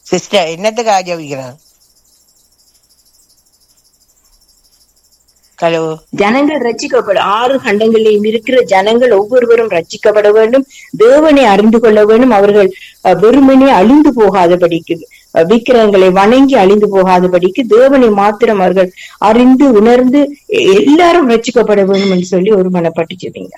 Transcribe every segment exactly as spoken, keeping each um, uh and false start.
Sister என்னத்துக்காக ஜெபிக்கிறார்? Hello. ஜனங்கள் ரட்சிக்கப்படும். ஆறு கண்டங்களிலும் இருக்கிற ஜனங்கள் ஒவ்வொருவரும் ரட்சிக்கப்பட வேண்டும், தேவனை அறிந்து கொள்ள வேண்டும். அவர்கள் வெறுமனே அழிந்து போகாதபடிக்கு, விக்கிரகங்களை வணங்கி அழிந்து போகாதபடிக்கு தேவனை மாத்திரம் அவர்கள் அறிந்து உணர்ந்து எல்லாரும் ரட்சிக்கப்பட வேண்டும் என்று சொல்லி ஒரு மனப்பட்டு ஜெபிங்க.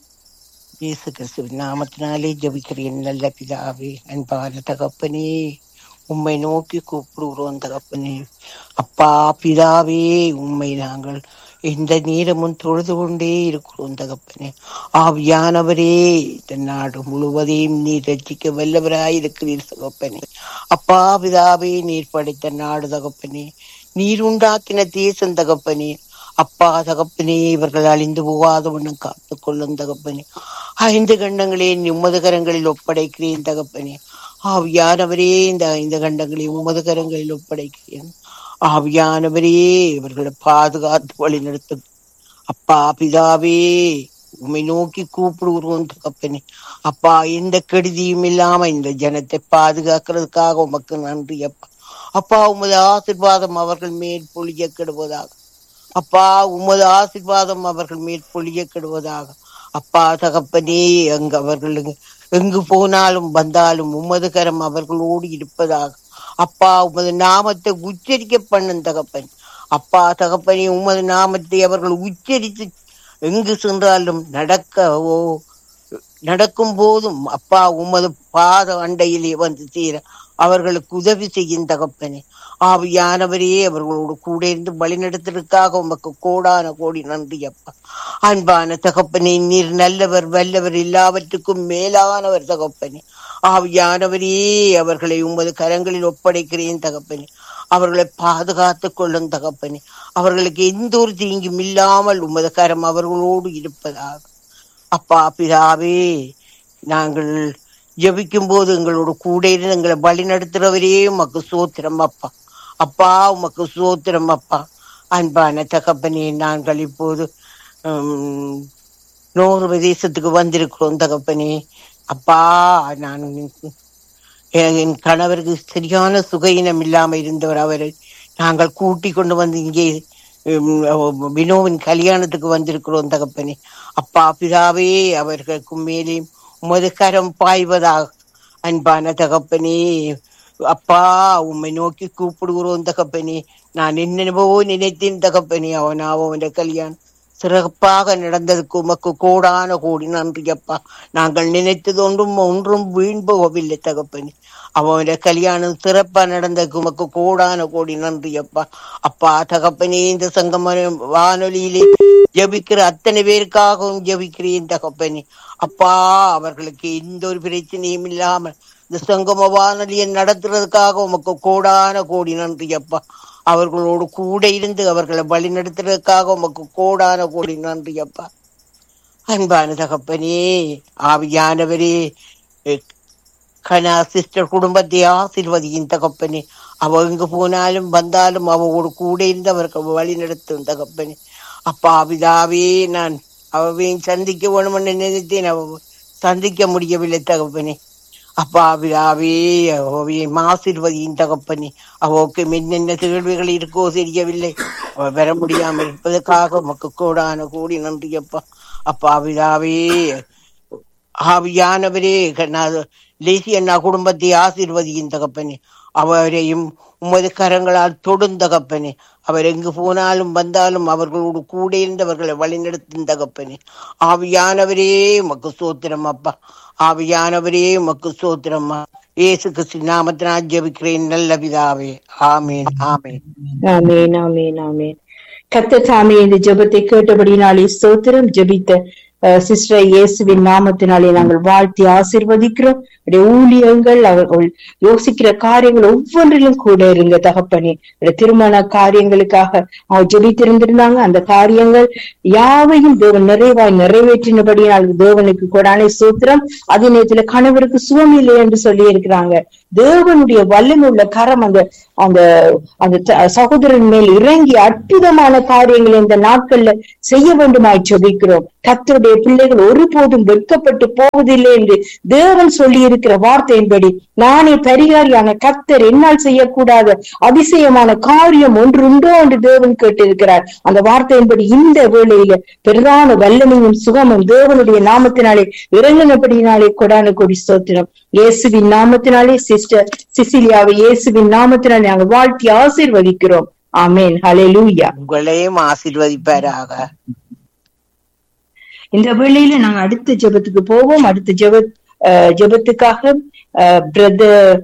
இயேசு கிறிஸ்துவின் நாமத்தினாலே ஜெபிக்கிறேன் நல்ல பிதாவே, அன்பான தகப்பனே, உம்மை நோக்கி கூப்பிடுகிறோம் தகப்பனே. அப்பா பிதாவே, உம்மை நாங்கள் எந்த நேரமும் தொழுது கொண்டே இருக்கிறோம் தகப்பனே. ஆவியானவரே, இந்த நாடு முழுவதையும் நீர் ரட்சிக்க வல்லவராயிருக்கிறீர் தகப்பனே. அப்பா பிதாவே, நீர் படைத்த நாடு தகப்பனே, நீர் உண்டாக்கின தேசம் தகப்பனே. அப்பா தகப்பனே, இவர்கள் அழிந்து போகாதவண்ணம் காத்துக் கொள்ளும் தகப்பனே. ஐந்து கண்டங்களே உமது கரங்களில் ஒப்படைக்கிறேன் தகப்பனே. ஆவியானவரே, இந்த ஐந்து கண்டங்களை உமது கரங்களில் ஒப்படைக்கிறேன். ஆவியானவரே, இவர்களை பாதுகாத்து வழி நடத்தும். அப்பா பிதாவே, உம்மை நோக்கி கூப்பிடுகிறோம் தகப்பனே. அப்பா, எந்த கெடுதியும் இல்லாம இந்த ஜனத்தை பாதுகாக்கிறதுக்காக உமக்கு நன்றி அப்பா. அப்பா, உமது ஆசீர்வாதம் அவர்கள் மேல் பொழிய கெடுவதாக. அப்பா, உமது ஆசீர்வாதம் அவர்கள் மேல் பொழிய கெடுவதாக. அப்பா தகப்பனே, அங்கு அவர்கள் எங்கு போனாலும் வந்தாலும் உமது கரம் அவர்களோடு இருப்பதாக. அப்பா, உமது நாமத்தை உச்சரிக்க பண்ணும் தகப்பன். அப்பா தகப்பனே, உமது நாமத்தை அவர்கள் உச்சரித்து எங்கு சென்றாலும் நடக்கவோ நடக்கும் போதும் அப்பா உமது பாத அண்டையிலே வந்து சேர அவர்களுக்கு உதவி செய்யும் தகப்பனே. ஆவியானவரே, அவர்களோடு கூட இருந்து வழிநடத்திற்காக உமக்கு கோடான கோடி நன்றி அப்பா. அன்பான தகப்பனே, நீர் நல்லவர், வல்லவர், எல்லாவற்றுக்கும் மேலானவர் தகப்பனே. ஆவியானவரே, அவர்களை உமது கரங்களில் ஒப்படைக்கிறேன் தகப்பனே. அவர்களை பாதுகாத்துக் கொள்ளும் தகப்பனே. அவர்களுக்கு எந்த ஒரு தீங்கும் இல்லாமல் உமது கரம் அவர்களோடு இருப்பதாக. அப்பா பிதாவே, நாங்கள் ஜெபிக்கும் போது எங்களோட கூட இருந்து எங்களை வழி நடத்துறவரே உமக்கு சோத்திரம் அப்பா. அப்பா, உமக்கு சோத்திரம் அப்பா. அன்பான தகப்பனே, நாங்கள் இப்போது உம் நோர் பிரதேசத்துக்கு வந்திருக்கிறோம் தகப்பனே. அப்பா, நான் என் கணவருக்கு சரியான சுகையினம் இல்லாம இருந்தவர். அவரை நாங்கள் கூட்டி கொண்டு வந்து இங்கே வினோவின் கல்யாணத்துக்கு வந்திருக்கிறோம் தகப்பனே. அப்பா பிதாவே, அவர்களுக்கு மேலே உமது கரம் பாய்வதாக. அன்பான தகப்பனே, அப்பா உம்மை நோக்கி கூப்பிடுகிறோம் தகப்பனே. நான் என்னென்னவோ நினைத்தேன் தகப்பனே. அவன் அவன் கல்யாணம் சிறப்பாக நடந்ததுக்கு உமக்கு கோடான கோடி நன்றி அப்பா. நாங்கள் நினைத்தது ஒன்றும் ஒன்றும் வீண் போகவில்லை தகப்பனே. அவனுடைய கல்யாணம் சிறப்பா நடந்ததுக்கு உமக்கு கோடான கோடி நன்றி அப்பா. அப்பா தகப்பனே, இந்த சங்கம வானொலியிலே ஜபிக்கிற அத்தனை பேருக்காகவும் ஜபிக்கிறேன் தகப்பனே. அப்பா, அவர்களுக்கு எந்த ஒரு பிரச்சனையும் இல்லாமல் இந்த சங்கம வானொலியை நடத்துறதுக்காக உமக்கு கோடான கோடி நன்றி அப்பா. அவர்களோடு கூட இருந்து அவர்களை வழி நடத்துறதுக்காக உமக்கு கோடான கோடி நன்றி அப்பா. அன்பான தகப்பனே, ஆவியானவரே, கனா சிஸ்டர் குடும்பத்தை ஆசீர்வதியின் தகப்பனே. அவ எங்கு போனாலும் வந்தாலும் அவவோடு கூட இருந்து அவருக்கு வழி நடத்தும் தகப்பனே. அப்பா பிதாவே, நான் அவையும் சந்திக்க வேணும்னு நினைத்தேன், அவ சந்திக்க முடியவில்லை தகப்பனே. அப்பா பிதாவே, அவையும் ஆசீர்வதியின் தகப்பனே. அவருக்கு என்னென்ன கேள்விகள் இருக்கோ தெரியவில்லை, அவ வர முடியாமல் இருப்பதற்காக உமக்கு கோடான கூடி நன்றி அப்பா. அப்பா பிதாவே, ஆவியானவரே, லேசி அண்ணா குடும்பத்தை ஆசீர்வதியின் தகப்பனே. அவரையும் உமது கரங்களால் தொடும் தகப்பனே. அவர் எங்கு போனாலும் வந்தாலும் அவர்களோடு கூட இருந்து அவர்களை வழிநடத்தும் தகப்பனே. ஆவியானவரே, உமக்கு சோத்திரம் அப்பா. ஆவியானவரே, உமக்கு சோத்திரம்மா. இயேசு கிறிஸ்து நாமத்தினால் ஜெபிக்கிறேன் நல்ல பிதாவே. ஆமேன், ஆமேன், ஆமேன், ஆமேன், ஆமேன். கர்த்தர் தாமே இந்த ஜெபத்தை கேட்டபடினாலே ஸ்தோத்திரம். ஜெபித்த சிஸ்டர் இயேசுவின் நாமத்தினாலே நாங்கள் வாழ்த்தி ஆசீர்வதிக்கிறோம். ஊழியங்கள், அவர்கள் யோசிக்கிற காரியங்கள் ஒவ்வொன்றிலும் கூட இருங்க தகப்பனே. திருமண காரியங்களுக்காக அவங்க ஜெபித்திருந்திருந்தாங்க. அந்த காரியங்கள் யாவையும் தேவன் நிறைவாய் நிறைவேற்றினபடியால் தேவனுக்கு கொடானை சூத்திரம். அதே நேரத்துல கணவருக்கு சுகம் இல்லை என்று சொல்லி இருக்கிறாங்க. தேவனுடைய வல்லமை உள்ள கரம் அந்த அந்த அந்த சகோதரன் மேல் இறங்கி அற்புதமான காரியங்களை இந்த நாட்கள்ல செய்ய வேண்டுமாய் ஜெபிக்கிறோம். கர்த்தருடைய தேவனுடைய பிள்ளைகள் ஒருபோதும் வெட்கப்பட்டு போவதில்லை என்று தேவன் சொல்லி இருக்கிற வார்த்தையின்படி நானே பரிகாரியான கர்த்தர் என்னால் செய்யக்கூடாத அதிசயமான காரியம் ஒன்று உண்டோ என்று தேவன் கேட்டிருக்கிறார். அந்த வார்த்தையின்படி இந்த வேளையில பிரதான வல்லமையும் சுகமும் தேவனுடைய நாமத்தினாலே இறங்கினபடினாலே கொடான கொடி ஸ்தோத்திரம். இயேசுவின் நாமத்தினாலே சிஸ்டர் சிசிலியாவை இயேசுவின் நாமத்தினாலே நாங்கள் வாழ்த்தி ஆசீர்வதிக்கிறோம். ஆமென். ஹல்லேலூயா. உங்களையும் ஆசீர்வதிப்பாராக. இந்த வேளையில நாங்க அடுத்த ஜெபத்துக்கு போவோம். அடுத்த ஜெப ஜெபத்துக்காக பிரதர்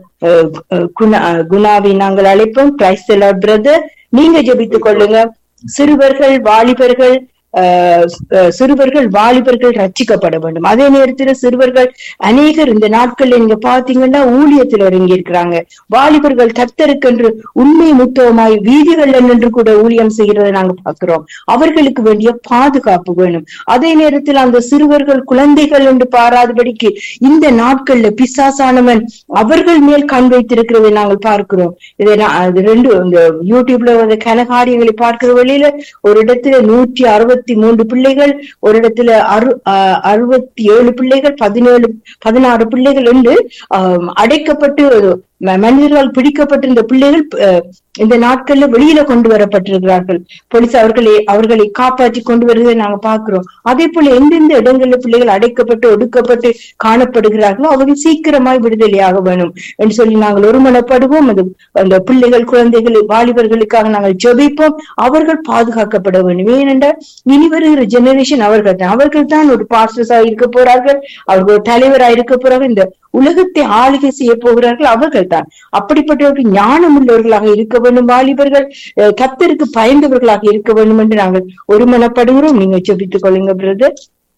குணா குணாவை நாங்கள் அழைப்போம். பிரைஸ் தி லார்ட் பிரதர், நீங்க ஜெபித்துக் கொள்ளுங்க. சிறுவர்கள் வாலிபர்கள் அஹ் சிறுவர்கள் வாலிபர்கள் ரட்சிக்கப்பட வேண்டும். அதே நேரத்துல சிறுவர்கள் அநேகர் இந்த நாட்கள்ல நீங்க பாத்தீங்கன்னா ஊழியத்தில் இறங்கி இருக்கிறாங்க. வாலிபர்கள் கர்த்தருக்கென்று உண்மை முத்தமாய் வீதிகள்ல நின்று கூட ஊழியம் செய்கிறத நாங்க பாக்குறோம். அவர்களுக்கு வேண்டிய பாதுகாப்பு வேணும். அதே நேரத்தில் அந்த சிறுவர்கள் குழந்தைகள் என்று பாராதபடிக்கு இந்த நாட்கள்ல பிசாசானவன் அவர்கள் மேல் கண் வைத்திருக்கிறதை நாங்கள் பார்க்கிறோம். இதை நான் ரெண்டு இந்த யூடியூப்ல வந்து கனகாரியங்களை பார்க்கிற வழியில ஒரு இடத்துல நூற்றி அறுபத்தி மூன்று பிள்ளைகள், ஒரு இடத்துல அறு அறுபத்தி ஏழு பிள்ளைகள், பதினேழு பதினாறு பிள்ளைகள் என்று அஹ் அடைக்கப்பட்டு மனிதர்களால் பிடிக்கப்பட்டிருந்த பிள்ளைகள் இந்த நாட்கள்ல வெளியில கொண்டு வரப்பட்டிருக்கிறார்கள். போலீஸ் அவர்களை அவர்களை காப்பாற்றி கொண்டு வருவதை நாங்க பாக்குறோம். அதே போல எந்தெந்த இடங்கள்ல பிள்ளைகள் அடைக்கப்பட்டு ஒடுக்கப்பட்டு காணப்படுகிறார்களோ அவர்கள் சீக்கிரமாய் விடுதலையாக வேணும் என்று சொல்லி நாங்கள் ஒருமனப்படுவோம். அது அந்த பிள்ளைகள் குழந்தைகள் வாலிபர்களுக்காக நாங்கள் ஜெபிப்போம். அவர்கள் பாதுகாக்கப்பட வேண்டும். ஏனென்றால் இனி வருகிற ஜெனரேஷன் அவர்கள் தான் அவர்கள் தான் ஒரு பாஸ்டர்ஸாக இருக்க போறார்கள், அவர்கள் ஒரு தலைவராக இருக்க போறார்கள், இந்த உலகத்தை ஆளுகை செய்ய போகிறார்கள் அவர்கள் தான். அப்படிப்பட்டவர்கள் ஞானம் உள்ளவர்களாக இருக்க வேண்டும். வாலிபர்கள் கர்த்தருக்கு பயந்தவர்களாக இருக்க வேண்டும் என்று நாங்கள் ஒருமனப்படுகிறோம். நீங்க ஜெபித்துக் கொள்ளுங்க பிரதர்.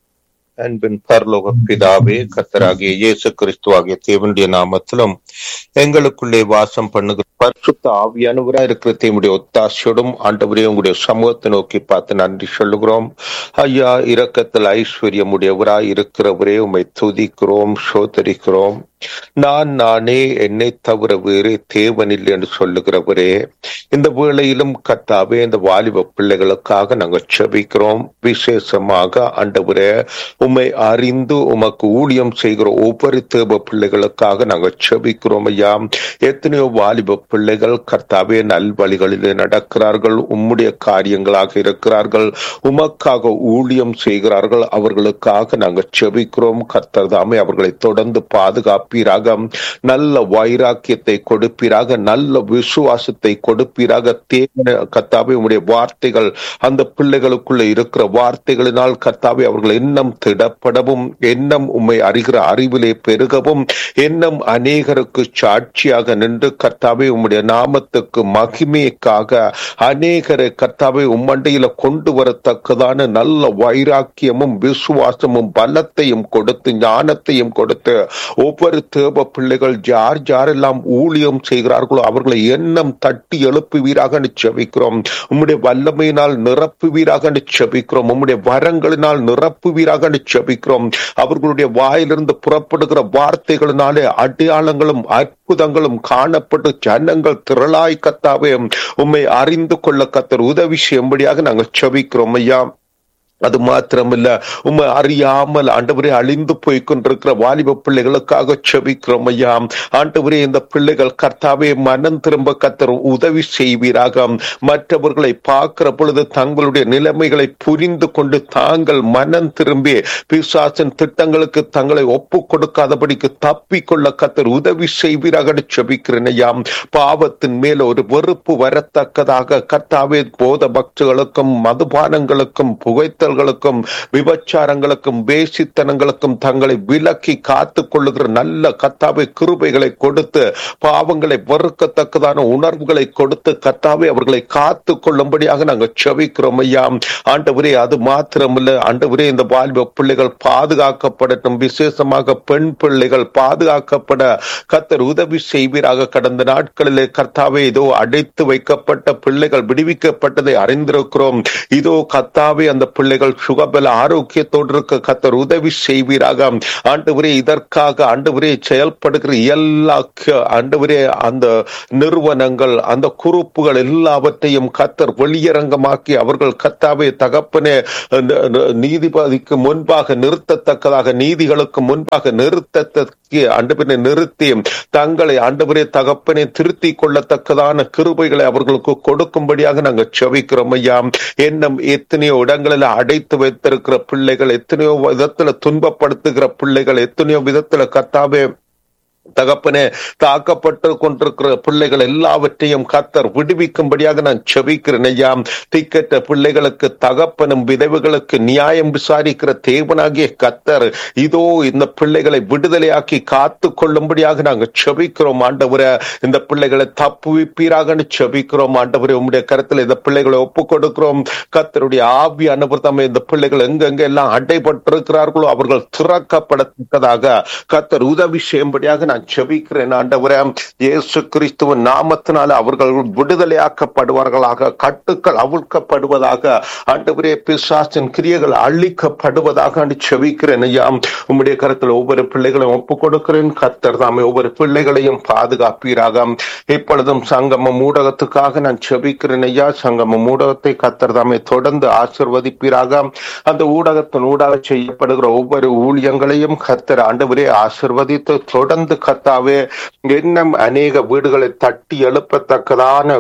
அன்பின் பரலோக பிதாவே, கர்த்தராகிய இயேசு கிறிஸ்துவாகிய தேவனுடைய நாமத்திலும் எங்களுக்குள்ளே வாசம் பண்ணுகிற பரிசுத்த ஆவியானவராய் இருக்கிற தேவனுடைய ஒத்தாசையோடும் ஆண்டவரே உங்களுடைய சமூகத்தை நோக்கி பார்த்து நன்றி சொல்லுகிறோம். ஐயா, இரக்கத்தில் ஐஸ்வர்யம் உடையவராய் இருக்கிறவரே உம்மை துதிக்கிறோம், சோதரிக்கிறோம். நான் நானே, என்னை தவிர வேறு தேவனில்லை என்று சொல்லுகிறவரே, இந்த வேளையிலும் கர்த்தாவே இந்த வாலிப பிள்ளைகளுக்காக நாங்கள் செபிக்கிறோம். விசேஷமாக ஆண்டவரே உம்மை அறிந்து உமக்கு ஊழியம் செய்கிற ஒவ்வொரு தேவ பிள்ளைகளுக்காக நாங்கள் செபிக்கிறோம். ஐயா, எத்தனையோ வாலிப பிள்ளைகள் கர்த்தாவே நல்வழிகளிலே நடக்கிறார்கள், உம்முடைய காரியங்களாக இருக்கிறார்கள், உமக்காக ஊழியம் செய்கிறார்கள். அவர்களுக்காக நாங்கள் செபிக்கிறோம். கர்த்தர் தாமே அவர்களை தொடர்ந்து பாதுகாப்பீராக, நல்ல வைராக்கியத்தை கொடுப்பீராக, நல்ல விசுவாசத்தை கொடுப்பீராக. தேவ கர்த்தாவே உம்முடைய வார்த்தைகள் அந்த பிள்ளைகளுக்குள்ள இருக்கிற வார்த்தைகளினால் கர்த்தாவே அவர்கள் எண்ணம் திடப்படவும், எண்ணம் உம்மை அறிகிற அறிவிலே பெருகவும், எண்ணம் அநேகருக்கு சாட்சியாக நின்று கர்த்தாவே உம்முடைய நாமத்துக்கு மகிமைக்காக அநேகரை கர்த்தாவே உம்மண்டையில கொண்டு வரத்தக்கதான நல்ல வைராக்கியமும் விசுவாசமும் பலத்தையும் கொடுத்து ஞானத்தையும் கொடுத்து ஒவ்வொரு தேவ பிள்ளைகள் யார் யாரெல்லாம் ஊழியம் செய்கிறார்களோ அவர்களை எண்ணம் தட்டி எழுப்புவீராக செபிக்கிறோம். உம்முடைய வல்லமையினால் நிரப்புவீராக செபிக்கிறோம். உம்முடைய வரங்களினால் நிரப்புவீராக செபிக்கிறோம். அவர்களுடைய வாயிலிருந்து புறப்படுகிற வார்த்தைகளினாலே அடையாளங்களும் அற்புதங்களும் காணப்பட்டு ஜனங்கள் திரளாய் கர்த்தாவே உம்மை அறிந்து கொள்ள கர்த்தர் உதவி செய்யும்படியாக நாங்கள் செபிக்கிறோம். ஐயா, அது மாத்திரமில்ல, உம்மை அறியாமல் ஆண்டவரே அழிந்து போய் கொண்டிருக்கிற வாலிப பிள்ளைகளுக்காக செபிக்கிறோம். ஐயா, ஆண்டவரே இந்த பிள்ளைகள் கர்த்தாவே மனம் திரும்ப கர்த்தர் உதவி செய்வீராக. மற்றவர்களை பார்க்கிற பொழுது தங்களுடைய நிலைமைகளை புரிந்து கொண்டு தாங்கள் மனம் திரும்பி பிசாசின் திட்டங்களுக்கு தங்களை ஒப்பு கொடுக்காதபடிக்கு தப்பிக்கொள்ள கர்த்தர் உதவி செய்வீராக செபிக்கிறேன். ஐயா, பாவத்தின் மேல ஒரு வெறுப்பு வரத்தக்கதாக கர்த்தாவே போத பக்தர்களுக்கும் மதுபானங்களுக்கும் புகைத்தல் விபச்சாரங்களுக்கும் வேசித்தனங்களுக்கும் தங்களை விலக்கி காத்துக் கொள்ளுகிற நல்ல கர்த்தாவே கிருபைகளை கொடுத்து பாவங்களை வெறுக்கத்தக்கதான உணர்வுகளை கொடுத்து கர்த்தாவே அவர்களை காத்துக் கொள்ளும்படியாக நாங்கள் செபிக்கிறோம். ஐயா, ஆண்டவரே அது மாத்திரமில்ல, ஆண்டவரே இந்த வாலிப பிள்ளைகள் பாதுகாக்கப்படட்டும். விசேஷமாக பெண் பிள்ளைகள் பாதுகாக்கப்பட கர்த்தர் உதவி செய்வீராக. கடந்த நாட்களிலே கர்த்தாவே இதோ அடைத்து வைக்கப்பட்ட பிள்ளைகள் விடுவிக்கப்பட்டதை அறிந்திருக்கிறோம். இதோ கர்த்தாவே அந்த பிள்ளை பிள்ளைகள் சுகபல ஆரோக்கியத்தோடு இருக்க கத்தர் உதவி செய்வீராக. ஆண்டவரே, இதற்காக ஆண்டவரே செயல்படுகிற எல்லா ஆண்டவரே அந்த நிறுவனங்கள், அந்த குரூப்புகள் எல்லாவற்றையும் கத்தர் வெளியரங்கமாக்கி அவர்கள் கத்தாவே தகப்பனே நீதிபதிக்கு முன்பாக நிறுத்தத்தக்கதாக, நீதிகளுக்கு முன்பாக நிறுத்தத்தக்க ஆண்டவரே நிறுத்தி தங்களை ஆண்டவரே தகப்பனே திருத்தி கொள்ளத்தக்கதான கிருபைகளை அவர்களுக்கு கொடுக்கும்படியாக நாங்கள் செபிக்கிறோம் ஐயா. என்னும் எத்தனையோ இடங்களில் அடைத்து வைத்திருக்கிற பிள்ளைகள், எத்தனையோ விதத்துல துன்பப்படுத்துகிற பிள்ளைகள், எத்தனையோ விதத்துல கத்தாவே தகப்பனே தாக்கப்பட்டு கொண்டிருக்கிற பிள்ளைகள் எல்லாவற்றையும் கத்தர் விடுவிக்கும்படியாக நான் செபிக்கிறேன் ஐயா. திக்கெட்ட பிள்ளைகளுக்கு தகப்பனும் விதவைகளுக்கு நியாயம் விசாரிக்கிற தேவனாகிய கத்தர் இதோ இந்த பிள்ளைகளை விடுதலையாக்கி காத்து கொள்ளும்படியாக நாங்கள் செபிக்கிறோம் ஆண்டவரே. இந்த பிள்ளைகளை தப்புவிப்பீராக செபிக்கிறோம் ஆண்டவரே. உம்முடைய கருத்துல இந்த பிள்ளைகளை ஒப்புக் கொடுக்கிறோம். கத்தருடைய ஆவி அனுபவத்தமே இந்த பிள்ளைகள் எங்கெங்க எல்லாம் அடைபட்டிருக்கிறார்களோ அவர்கள் திறக்கப்படத்தக்கதாக கத்தர் உதவி செய்யும்படியாக நான் செபிக்கிறேன் ஆண்டவரே. இயேசு கிறிஸ்துவின் நாமத்தினால அவர்கள் விடுதலையாக்கப்படுவார்களாக, கட்டுக்கள் அவிழ்க்கப்படுவதாக ஆண்டவரே, பிசாசின் கிரியைகள் அழிக்கப்படுவதாக செபிக்கிறேன் ஐயா. உம்முடைய கருத்தில் ஒவ்வொரு பிள்ளைகளையும் ஒப்புக் கொடுக்கிறேன். கர்த்தர் தாமே ஒவ்வொரு பிள்ளைகளையும் பாதுகாப்பீராக. இப்பொழுதும் சங்கமம் ஊடகத்துக்காக நான் செபிக்கிறேன் ஐயா. சங்கமம் ஊடகத்தை கர்த்தர் தாமே தொடர்ந்து ஆசீர்வதிப்பீராக. அந்த ஊடகத்தின் ஊடாக செய்யப்படுகிற ஒவ்வொரு ஊழியங்களையும் கர்த்தர் ஆண்டவரே ஆசீர்வதித்து தொடர்ந்து கர்த்தாவே இன்னும் அநேக வீடுகளை தட்டி எழுப்பத்தக்கதான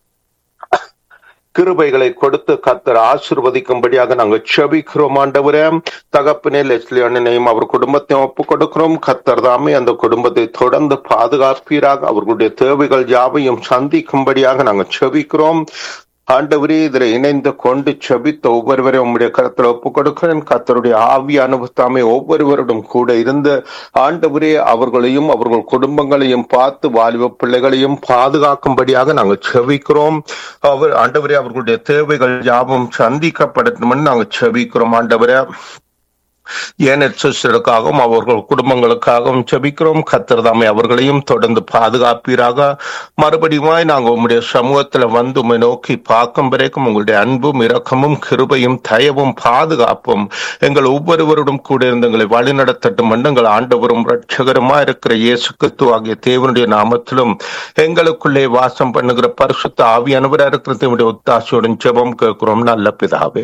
கிருபைகளை கொடுத்து கர்த்தர் ஆசீர்வதிக்கும்படியாக நாங்கள் செபிக்கிறோம் ஆண்டவரே. தகப்பனே, லெஸ்லி அண்ணனையும் அவர் குடும்பத்தையும் ஒப்புக் கொடுக்கிறோம். கர்த்தர் தாமே அந்த குடும்பத்தை தொடர்ந்து பாதுகாப்பீராக. அவர்களுடைய தேவைகள் யாவையும் சந்திக்கும்படியாக நாங்கள் செபிக்கிறோம் ஆண்டவரே. இதுல இணைந்து கொண்டு செபித்த ஒவ்வொருவரையும் உங்களுடைய கருத்துல ஒப்புக் கொடுக்கிறேன். கர்த்தருடைய ஆவி அனுபவத்தாமே ஒவ்வொருவரிடம் கூட இருந்து ஆண்டவரே அவர்களையும் அவர்கள் குடும்பங்களையும் பார்த்து வாலிப பிள்ளைகளையும் பாதுகாக்கும்படியாக நாங்கள் செபிக்கிறோம். அவர் ஆண்டவரே அவர்களுடைய தேவைகள் யாவும் சந்திக்கப்படணும் நாங்கள் செபிக்கிறோம் ஆண்டவரே. ஏனெற்றாகவும் அவர்கள் குடும்பங்களுக்காகவும் செபிக்கிறோம். கர்த்தர் தாமே அவர்களையும் தொடர்ந்து பாதுகாப்பீராக. மறுபடியுமாய் நாங்கள் உங்களுடைய சமூகத்துல வந்து உம்மை நோக்கி பார்க்கும் வரைக்கும் உங்களுடைய அன்பும் இரக்கமும் கிருபையும் தயவும் பாதுகாப்பும் எங்கள் ஒவ்வொருவருடன் கூட இருந்து எங்களை வழிநடத்தட்டும். எங்கள் ஆண்டவரும் இரட்சகருமா இருக்கிற இயேசு கிறிஸ்து ஆகிய தேவனுடைய நாமத்திலும் எங்களுக்குள்ளே வாசம் பண்ணுகிற பரிசுத்த ஆவியானவராக இருக்கிற தேவனுடைய ஒத்தாசையுடன் ஜெபம் கேட்கிறோம் நல்ல பிதாவே.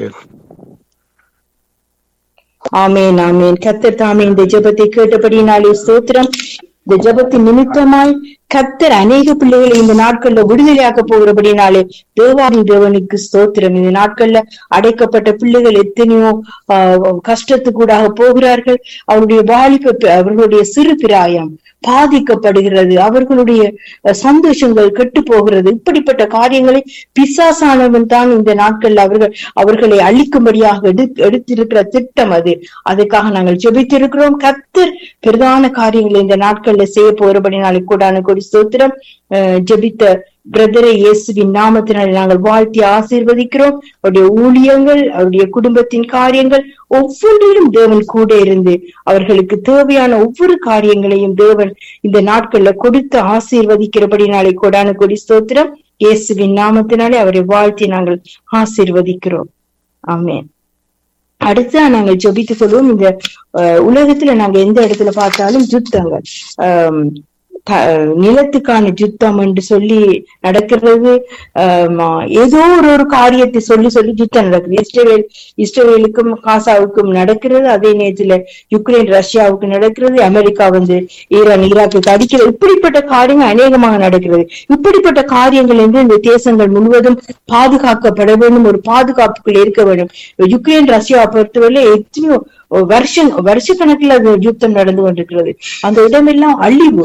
ஆமேன் ஆமேன். கர்த்தர் தாமே இந்த ஜெபத்தை கேட்டபடினாலே ஸ்தோத்திரம். இந்த ஜெபத்தின் நிமித்தமாய் கர்த்தர் அநேக பிள்ளைகளை இந்த நாட்கள்ல விடுதலையாக்க போகிறபடினாலே தேவாதி தேவனுக்கு ஸ்தோத்திரம். இந்த நாட்கள்ல அடைக்கப்பட்ட பிள்ளைகள் எத்தனையோ ஆஹ் கஷ்டத்துக்கூடாக போகிறார்கள். அவருடைய வாலிப அவர்களுடைய சிறு பிராயம் பாதிக்கப்படுகிறது. அவர்களுடைய சந்தோஷங்கள் கெட்டு போகிறது. இப்படிப்பட்ட காரியங்களை பிசாசானவன் தான் இந்த நாட்கள்ல அவர்கள் அவர்களை அழிக்கும்படியாக எடு எடுத்திருக்கிற திட்டம் அது. அதுக்காக நாங்கள் ஜெபித்திருக்கிறோம். கர்த்தர் பிரதான காரியங்களை இந்த நாட்கள்ல செய்ய போறபடினாலே கூடான கொடி ஸ்தோத்திரம். அஹ் ஜெபித்த பிரதரை இயேசுவின் நாமத்தினால் நாங்கள் வாழ்த்தி ஆசீர்வதிக்கிறோம். அவருடைய ஊழியங்கள், அவருடைய குடும்பத்தின் காரியங்கள் ஒவ்வொன்றிலும் தேவன் கூட இருந்து அவர்களுக்கு தேவையான ஒவ்வொரு காரியங்களையும் தேவன் இந்த நாட்கள்ல கொடுத்து ஆசீர்வதிக்கிறபடினாலே கொடான கொடி ஸ்தோத்திரம். இயேசுவின் நாமத்தினாலே அவரை வாழ்த்தி நாங்கள் ஆசீர்வதிக்கிறோம். ஆமென். அடுத்த நாங்கள் ஜெபித்துக் கொள்வோம். இந்த அஹ் உலகத்துல நாங்க எந்த இடத்துல பார்த்தாலும் யுத்தங்கள், ஆஹ் நிலத்துக்கான யுத்தம் என்று சொல்லி நடக்கிறது. ஆஹ் ஏதோ ஒரு ஒரு காரியத்தை சொல்லி சொல்லி யுத்தம் நடக்குது. இஸ்ரேல் இஸ்ரேலுக்கும் காசாவுக்கும் நடக்கிறது. அதே நேரத்துல யுக்ரைன் ரஷ்யாவுக்கு நடக்கிறது. அமெரிக்கா வந்து ஈரான் ஈராக்கு அடிக்கிறது. இப்படிப்பட்ட காரியங்கள் அநேகமாக நடக்கிறது. இப்படிப்பட்ட காரியங்கள் என்று இந்த தேசங்கள் முழுவதும் பாதுகாக்கப்பட வேண்டும், ஒரு பாதுகாப்புக்குள் இருக்க வேண்டும். யுக்ரைன் ரஷ்யாவை பொறுத்தவரை எத்தனையோ வருஷம் வருஷ கணக்கில் அது யுத்தம் நடந்து கொண்டிருக்கிறது. அந்த இடமெல்லாம் அழிவு,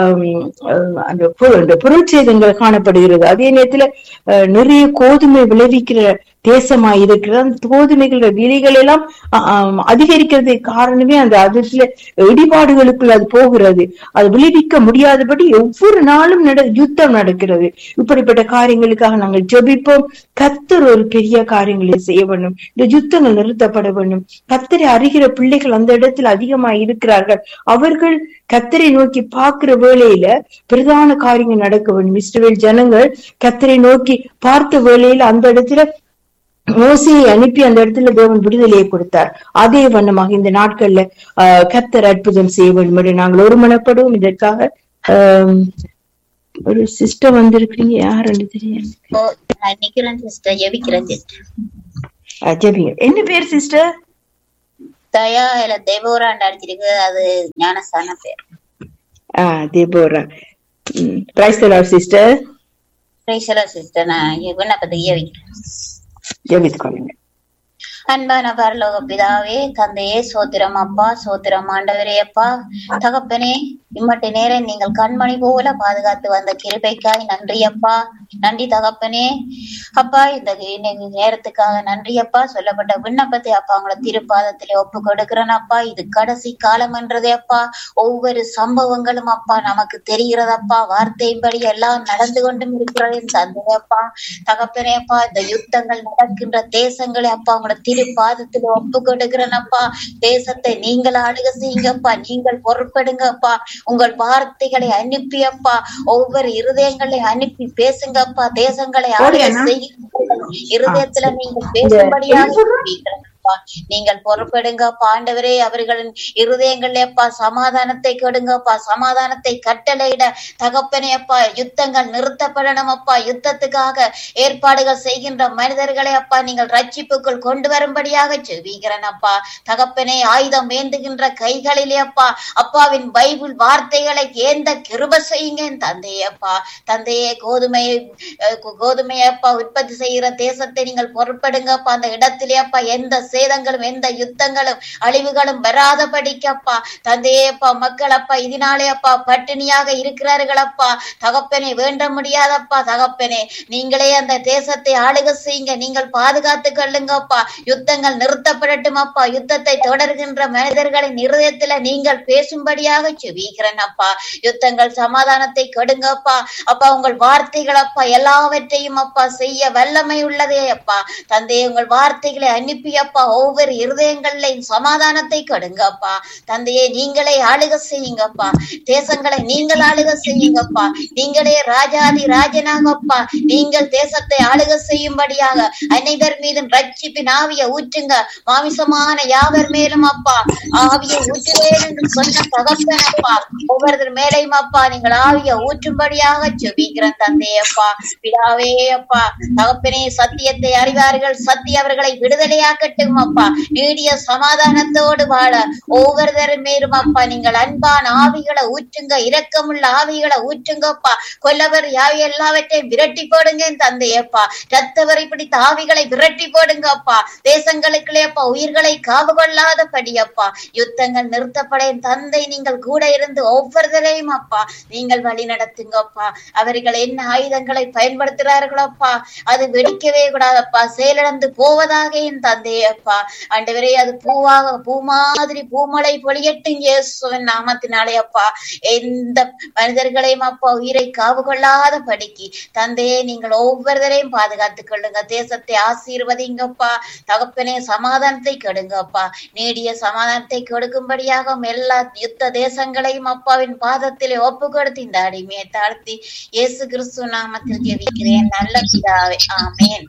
ஆஹ் அந்த பொருள் சேதங்கள் காணப்படுகிறது. அதே நேரத்துல நிறைய கோதுமை விளைவிக்கிற தேசமா இருக்கிறது. அந்த கோதுமைகள விலைகள் எல்லாம் அதிகரிக்கிறதுக்கு காரணமே அந்த அதுல இடிபாடுகளுக்குள் அது போகிறது. அது விளைவிக்க முடியாதபடி ஒவ்வொரு நாளும் நட யுத்தம் நடக்கிறது. இப்படிப்பட்ட காரியங்களுக்காக நாங்கள் ஜெபிப்போம். கர்த்தர் ஒரு பெரிய காரியங்களை செய்ய வேண்டும். இந்த யுத்தங்கள் நிறுத்தப்பட வேண்டும். கர்த்தரை அறிகிற பிள்ளைகள் அந்த இடத்துல அதிகமா இருக்கிறார்கள். அவர்கள் கர்த்தரை நோக்கி பார்க்கிற வேளையில பிரதான காரியங்கள் நடக்க வேண்டும். இஸ்ரவேல் ஜனங்கள் கர்த்தரை நோக்கி பார்த்த வேளையில அந்த இடத்துல மோசையை அனுப்பி அந்த இடத்துல தேவன் விடுதலையை கொடுத்தார். அதே வண்ணமாக இந்த நாட்கள்ல ஆஹ் கர்த்தர் அற்புதம் செய்ய வேண்டும் என்று நாங்கள் ஒருமனப்படுவோம். இதற்காக ஆஹ் ஒரு சிஸ்டர் வந்திருக்கீங்க, யாருன்னு தெரியும். ஜெபிங்க. என்ன பேர் சிஸ்டர்? தயா இல்ல தேபோரான்னு அடிச்சிருக்கு, அது ஞானஸ்தான பேர். ஆஹ் தேபோரா. Praise the Lord sister. Praise the Lord sister. நான் விண்ணப்பத்தை ஜெபிக்கிறேன். ஜெபித்துக்கொள்ளுங்க. அன்பான பரலோக பிதாவே, தந்தையே, சோத்திரம் அப்பா, சோத்திரம் ஆண்டவரே அப்பா, தகப்பனே, இம்மட்டு நேரம் நீங்கள் கண்மணி போல பாதுகாத்து வந்த கிருபைக்காய் நன்றி அப்பா, நன்றி தகப்பனே அப்பா. இந்த நேரத்துக்காக நன்றி அப்பா. சொல்லப்பட்ட விண்ணப்பத்தை அப்பா உங்களை திருப்பாதத்திலே ஒப்பு கொடுக்கிறேன் அப்பா. இது கடைசி காலம் என்றதே அப்பா. ஒவ்வொரு சம்பவங்களும் அப்பா நமக்கு தெரிகிறதப்பா. வார்த்தையின்படி எல்லாம் நடந்து கொண்டும் இருக்கிறது தந்தை அப்பா, தகப்பனே அப்பா. இந்த யுத்தங்கள் நடக்கின்ற தேசங்களை அப்பா உங்களை திருப்பாதத்துல ஒப்பு கொடுக்கிறேன் அப்பா. தேசத்தை நீங்கள் ஆளுக செய்யுங்கப்பா, நீங்கள் பொறுப்படுங்கப்பா. உங்கள் வார்த்தைகளை அனுப்பி அப்பா ஒவ்வொரு இருதயங்களை அனுப்பி பேசுங்கப்பா. தேசங்களை ஆளுக செய்யுங்க, இருதயத்துல நீங்கள் பேசும்படியாக நீங்கள் பொறுப்பெடுங்கப்பா ஆண்டவரே. அவர்களின் இருதயங்களே அப்பா சமாதானத்தை கொடுங்கப்பா, சமாதானத்தை கட்டளையிட தகப்பனே அப்பா. யுத்தங்கள் நிறுத்தப்படணும் அப்பா. யுத்தத்துக்காக ஏற்பாடுகள் செய்கின்ற மனிதர்களை அப்பா நீங்கள் ரட்சிப்புக்குள் கொண்டு வரும்படியாக செவிக்கிறேன் அப்பா. தகப்பனே, ஆயுதம் ஏந்துகின்ற கைகளிலே அப்பா அப்பாவின் பைபிள் வார்த்தைகளை ஏந்த கிருபை செய்யுங்க தந்தையே அப்பா. தந்தையே, கோதுமையை கோதுமையை அப்பா உற்பத்தி செய்கிற தேசத்தை நீங்கள் பொறுப்பெடுங்கப்பா. அந்த இடத்திலே அப்பா எந்த சேதங்களும் எந்த யுத்தங்களும் அழிவுகளும் வராதபடிக்கப்பா தந்தையே அப்பா. மக்கள் அப்பா இதனாலே அப்பா பட்டினியாக இருக்கிறார்கள் அப்பா. தகப்பனே, வேண்ட முடியாதப்பா. தகப்பனே, நீங்களே அந்த தேசத்தை ஆளுக செய்யுங்க, நீங்கள் பாதுகாத்து கொள்ளுங்கப்பா. யுத்தங்கள் நிறுத்தப்படட்டும் அப்பா. யுத்தத்தை தொடர்கின்ற மனிதர்களின் இருதயத்துல நீங்கள் பேசும்படியாக செவிக்கிறேன் அப்பா. யுத்தங்கள் சமாதானத்தை கொடுங்கப்பா அப்பா. உங்கள் வார்த்தைகள் அப்பா எல்லாவற்றையும் அப்பா செய்ய வல்லமை உள்ளதே அப்பா. தந்தையே, உங்கள் வார்த்தைகளை அனுப்பி அப்பா ஒவ்வொரு இருதயங்களையும் சமாதானத்தை கொடுங்கப்பா. தந்தையே, நீங்களே ஆளுக செய்யுங்கப்பா. தேசங்களை நீங்கள் ஆளுக செய்யுங்கப்பா. நீங்களே ராஜாதி ராஜனாகப்பா. நீங்கள் தேசத்தை ஆளுக செய்யும்படியாக அனைவர் மீதும் ரட்சிப்பின் ஆவியை ஊற்றுங்க. மாமிசமான யாவர் மேலும் அப்பா ஆவியை ஊற்றுவேன் என்று சொன்ன தகப்பனப்பா ஒவ்வொருத்தர் மேலையும் அப்பா நீங்கள் ஆவியை ஊற்றும்படியாக செபிக்கிறேன் தந்தையப்பா. பிதாவே அப்பா, தகப்பனே, சத்தியத்தை அறிவார்கள், சத்திய அவர்களை விடுதலையாக்கட்டும் அப்பா. நீடிய சமாதானத்தோடு வாழ ஒவ்வொருத்தரும் மேலும் அப்பா நீங்கள் அன்பான ஆவிகளை ஊற்றுங்க, இரக்கமுள்ள ஆவிகளை ஊற்றுங்கப்பா. கொல்லவர் யாவி எல்லாவற்றையும் விரட்டி போடுங்க தந்தையப்பா. ரத்தவரை பிடித்த ஆவிகளை விரட்டி போடுங்கப்பா. தேசங்களுக்குள்ளே அப்பா உயிர்களை காவு கொள்ளாதபடியப்பா யுத்தங்கள் நிறுத்தப்பட தந்தை நீங்கள் கூட இருந்து ஒவ்வொருத்தரையும் அப்பா நீங்கள் வழி நடத்துங்கப்பா. அவர்கள் என்ன ஆயுதங்களை பயன்படுத்துகிறார்களப்பா அது வெடிக்கவே கூடாதப்பா, செயலிழந்து போவதாக என் தந்தையப்பா. ஆண்டவரே, அது பூவாக பூ மாதிரி பூமலை பொழியட்டும் இயேசுவின் நாமத்தினாலே அப்பா. எந்த மனிதர்களையும் அப்பா உயிரை காவு கொள்ளாத படிக்கு தந்தையே நீங்கள் ஒவ்வொருத்தரையும் பாதுகாத்துக் கொள்ளுங்க. தேசத்தை ஆசீர்வதிங்கப்பா. தகப்பனே, சமாதானத்தை கெடுங்கப்பா. நீடிய சமாதானத்தை கொடுக்கும்படியாக எல்லா யுத்த தேசங்களையும் அப்பாவின் பாதத்திலே ஒப்பு கொடுத்து இந்த அடிமையை தாழ்த்தி இயேசு கிறிஸ்து நாமத்தில் ஜெபிக்கிறேன் நல்ல பிதாவே, ஆமேன்.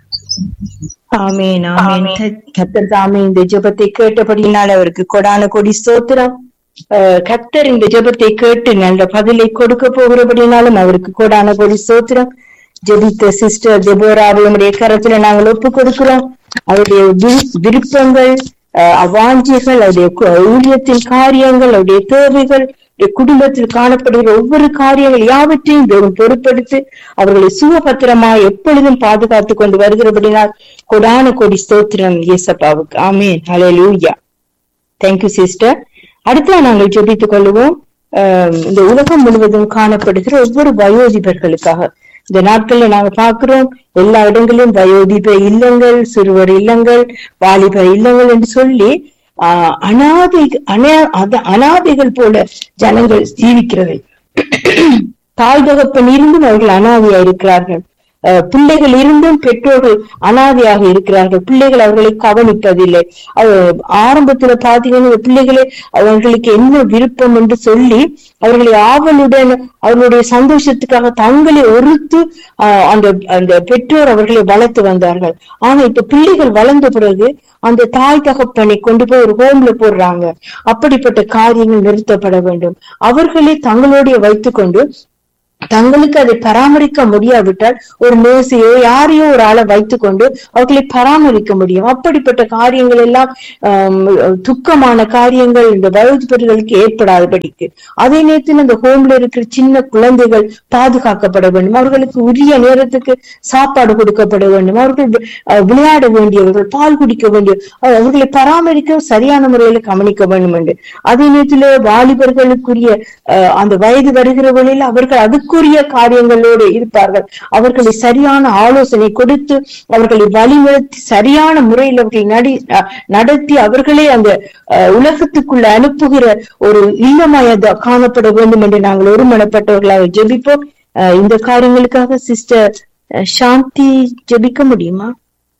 ஆமேன், ஆமேன். கர்த்தர் தாமே இந்த ஜெபத்தை கேட்டபடியினால் அவருக்கு கொடான கொடி ஸ்தோத்திரம். கர்த்தர் இந்த ஜெபத்தை கேட்டு நல்ல பதிலை கொடுக்க போகிறபடினாலும் அவருக்கு கொடான கொடி ஸ்தோத்திரம். ஜெபித்த சிஸ்டர் தெபோராவுடைய கரத்துல நாங்கள் ஒப்பு கொடுக்கிறோம். அவருடைய விருப்பங்கள், அவாஞ்சிகள், அவருடைய ஊழியத்தின் காரியங்கள், அவருடைய தேவைகள், குடும்பத்தில் காணப்படுகிற ஒவ்வொரு காரியங்கள் யாவற்றையும் தேவன் பொறுப்படுத்தி அவர்களை சுகபத்திரமா எப்பொழுதும் பாதுகாத்து கொண்டு வருகிறபடினால் கொடான கொடி ஸ்தோத்திரம் இயேசப்பாவுக்கு. ஆமேன், ஹல்லேலூயா. Thank you sister. அடுத்த நாங்கள் ஜெபித்துக் கொள்வோம். அஹ் இந்த உலகம் முழுவதும் காணப்படுகிற ஒவ்வொரு வயோதிபர்களுக்காக இந்த நாட்கள்ல நாங்க பாக்குறோம் எல்லா இடங்களிலும் வயோதிப இல்லங்கள், சிறுவர் இல்லங்கள், வாலிப இல்லங்கள் என்று சொல்லி ஆஹ் அனாதை அனா அனாதைகள் போல ஜனங்கள் ஜீவிக்கிறது. தாய் தகப்பன் இருந்தும் அவர்கள் அனாதையா இருக்கிறார்கள். அஹ் பிள்ளைகள் இருந்தும் பெற்றோர்கள் அனாதையாக இருக்கிறார்கள். பிள்ளைகள் அவர்களை கவனிப்பதில்லை. ஆரம்பத்துல பாத்தீங்கன்னா பிள்ளைகளை அவர்களுக்கு என்ன விருப்பம் என்று சொல்லி அவர்களை ஆவலுடன் அவர்களுடைய சந்தோஷத்துக்காக தங்களை ஒருத்து ஆஹ் அந்த அந்த பெற்றோர் அவர்களை வளர்த்து வந்தார்கள். ஆனா இப்ப பிள்ளைகள் வளர்ந்த பிறகு அந்த தாய் தகப்பனை கொண்டு போய் ஒரு ஹோம்ல போடுறாங்க. அப்படிப்பட்ட காரியங்கள் நிறுத்தப்பட வேண்டும். அவர்களை தங்களோடைய வைத்துக் கொண்டு தங்களுக்கு அதை பராமரிக்க முடியாவிட்டால் ஒரு நர்ஸையோ யாரையோ ஒரு ஆளை வைத்துக் கொண்டு அவர்களை பராமரிக்க முடியும். அப்படிப்பட்ட காரியங்கள் எல்லாம் ஆஹ் துக்கமான காரியங்கள் இந்த வயோதிபர்களுக்கு ஏற்படாதபடிக்கு அதே நேரத்தில் அந்த ஹோம்ல இருக்கிற சின்ன குழந்தைகள் பாதுகாக்கப்பட வேண்டும். அவர்களுக்கு உரிய நேரத்துக்கு சாப்பாடு கொடுக்கப்பட வேண்டும். அவர்கள் விளையாட வேண்டியவர்கள், பால் குடிக்க வேண்டிய, அவர்களை பராமரிக்க சரியான முறையில கவனிக்க வேண்டும் என்று. அதே நேரத்தில் வாலிபர்களுக்குரிய அஹ் அந்த வயது வருகிற வழியில் அவர்கள் அதுக்குரிய காரியங்களோடு இருப்பார்கள். அவர்களை சரியான ஆலோசனை கொடுத்து அவர்களை வழிநடத்தி சரியான முறையில் அவர்களை நடி நடத்தி அவர்களே அந்த உலகத்துக்குள்ள அனுப்புகிற ஒரு இல்லமாய் காணப்பட வேண்டும் என்று நாங்கள் ஒருமனப்பட்டவர்களாக ஜெபிப்போம். இந்த காரியங்களுக்காக சிஸ்டர் சாந்தி ஜெபிக்க முடியுமா?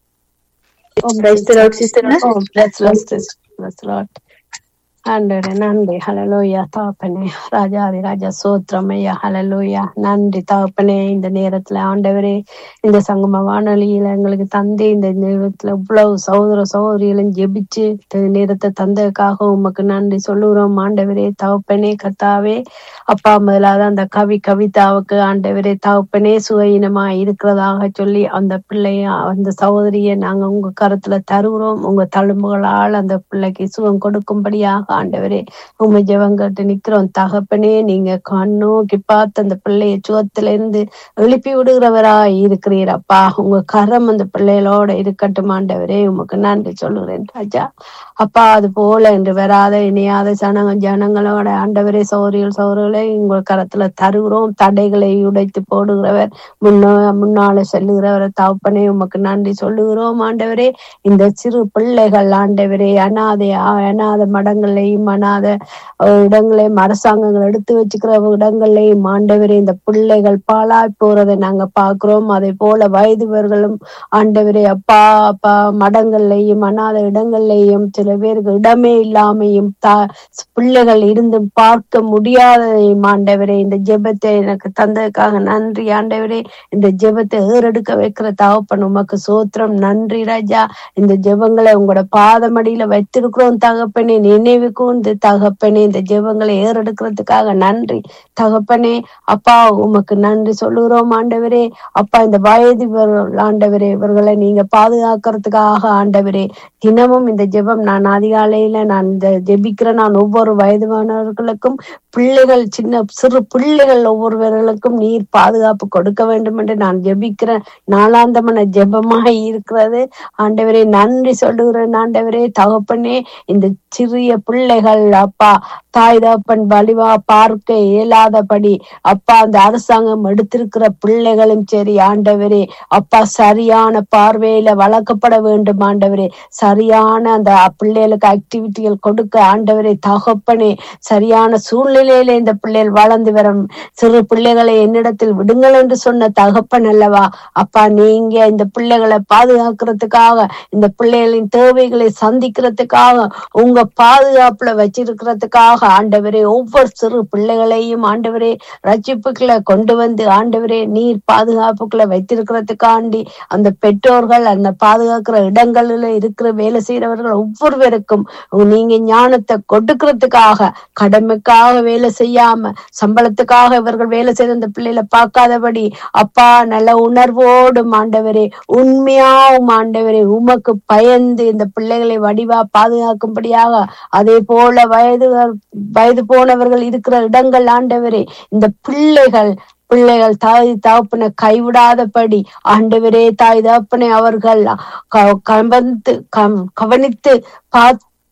ஆண்டவரே நன்றி. ஹல்லேலூயா. தகப்பனே ராஜாதி ராஜா சோத்திரமையா. ஹல்லேலூயா. நன்றி தகப்பனே. இந்த நேரத்துல ஆண்டவரே இந்த சங்கம வானொலியில எங்களுக்கு தந்தை இந்த நேரத்துல இவ்வளவு சகோதர சகோதரிகளும் ஜெபிச்சு நேரத்தை தந்ததுக்காக உமக்கு நன்றி சொல்லுறோம் ஆண்டவரே. தகப்பனே கர்த்தாவே அப்பா முதலாவது அந்த கவி கவிதாவுக்கு ஆண்டவரே தகப்பனே சுயினமா இருக்கிறதாக சொல்லி அந்த பிள்ளைய அந்த சகோதரிய நாங்க உங்க கருத்துல தருகிறோம். உங்க தழும்புகளால் அந்த பிள்ளைக்கு சுகம் கொடுக்கும்படியாக ஆண்டவரே உண்மை ஜெபங்கட்டு நிக்கிறோம். தகப்பனே நீங்க கண்ணோக்கி பார்த்து அந்த பிள்ளைய சுகத்துல இருந்து எழுப்பி விடுகிறவரா இருக்கிறீர் அப்பா. உங்க கரம் அந்த பிள்ளைகளோட இருக்கட்டும் ஆண்டவரே. உமக்கு நன்றி சொல்லுகிறேன் ராஜா. அப்பா அது போல என்று வராத இணையாத சனங்க ஜனங்களோட ஆண்டவரே சௌரியல் சௌரியலை உங்கள் கரத்துல தருகிறோம். தடைகளை உடைத்து போடுகிறவர், முன்னா முன்னால செல்லுகிறவரை தகப்பனே உமக்கு நன்றி சொல்லுகிறோம் ஆண்டவரே. இந்த சிறு பிள்ளைகள் ஆண்டவரே அனாதை அநாத மடங்களையும் அநாத இடங்களையும் அரசாங்கங்கள் எடுத்து வச்சுக்கிற இடங்களையும் ஆண்டவரே இந்த பிள்ளைகள் பாழாய் போறதை நாங்க பாக்குறோம். அதே போல வயதுவர்களும் ஆண்டவரே அப்பா அப்பா மடங்கள்லையும் அநாத இடங்கள்லையும் சில பேருக்கு இடமே இல்லாமையும் தா பிள்ளைகள் இருந்தும் பார்க்க முடியாததையும் ஆண்டவரே இந்த ஜெபத்தை எனக்கு தந்ததுக்காக நன்றி ஆண்டவரே. இந்த ஜெபத்தை ஏறெடுக்க வைக்கிற தகப்பன் உமக்கு சோத்திரம். நன்றி ராஜா. இந்த ஜெபங்களை உங்களோட பாதமடியில வைத்திருக்கிறோம் தகப்பனே. நினைவுக்கும் இந்த தகப்பனே இந்த ஜெபங்களை ஏறெடுக்கிறதுக்காக நன்றி தகப்பனே. அப்பா உமக்கு நன்றி சொல்லுகிறோம் ஆண்டவரே. அப்பா இந்த வயது ஆண்டவரே இவர்களை நீங்க பாதுகாக்கிறதுக்காக ஆண்டவரே தினமும் இந்த ஜெபம் நான் அதிகாலையில நான் இந்த ஜெபிக்கிறேன். நான் ஒவ்வொரு வயதுமானவர்களுக்கும் பிள்ளைகள் சின்ன சிறு பிள்ளைகள் ஒவ்வொருவர்களுக்கும் நீர் பாதுகாப்பு கொடுக்க வேண்டும் என்று நான் ஜெபிக்கிறேன். நாளாந்தமான ஜெபமாய் இருக்கிறது ஆண்டவரே. நன்றி சொல்லுகிறேன் ஆண்டவரே. தகப்பனே இந்த சிறிய பிள்ளைகள் அப்பா தாய் தகப்பன் வலிவா பார்க்க இயலாதபடி அப்பா அந்த அரசாங்கம் எடுத்திருக்கிற பிள்ளைகளும் சரி ஆண்டவரே அப்பா சரியான பார்வையில வளர்க்கப்பட வேண்டும் ஆண்டவரே. சரியான அந்த பிள்ளைகளுக்கு ஆக்டிவிட்டிகள் கொடுக்க ஆண்டவரே தகப்பனே. சரியான சூழ்நிலையில இந்த பிள்ளைகள் வளர்ந்து வரும். சிறு பிள்ளைகளை என்னிடத்தில் விடுங்கள் என்று சொன்ன தகப்பன் அல்லவா அப்பா. நீங்க இந்த பிள்ளைகளை பாதுகாக்கிறதுக்காக இந்த பிள்ளைகளின் தேவைகளை சந்திக்கிறதுக்காக உங்க பாதுகாப்புல வச்சிருக்கிறதுக்காக ஆண்டவரே ஒவ்வொரு சிறு பிள்ளைகளையும் ஆண்டவரே ரட்சிப்புக்களை கொண்டு வந்து ஆண்டவரே நீர் பாதுகாப்புக்களை வைத்திருக்கிறதுக்காண்டி அந்த பெற்றோர்கள் அந்த பாதுகாக்கிற இடங்களில் இருக்கிற வேலை செய்யறவர்கள் ஒவ்வொருவருக்கும் நீங்க ஞானத்தை கொடுக்கறதுக்காக கடமைக்காக வேலை செய்யாம சம்பளத்துக்காக இவர்கள் வேலை செய்த அந்த பிள்ளைகளை பார்க்காதபடி அப்பா நல்ல உணர்வோடும் ஆண்டவரே உண்மையாவும் ஆண்டவரே உமக்கு பயந்து இந்த பிள்ளைகளை வடிவா பாதுகாக்கும்படியாக அதே போல வயது வயது போனவர்கள் இருக்கிற இடங்கள் ஆண்டவரே இந்த பிள்ளைகள் பிள்ளைகள் தாய் தகப்பனை கைவிடாதபடி ஆண்டவரே தாய் தகப்பனை அவர்கள் கவனித்து கவனித்து பார்க்க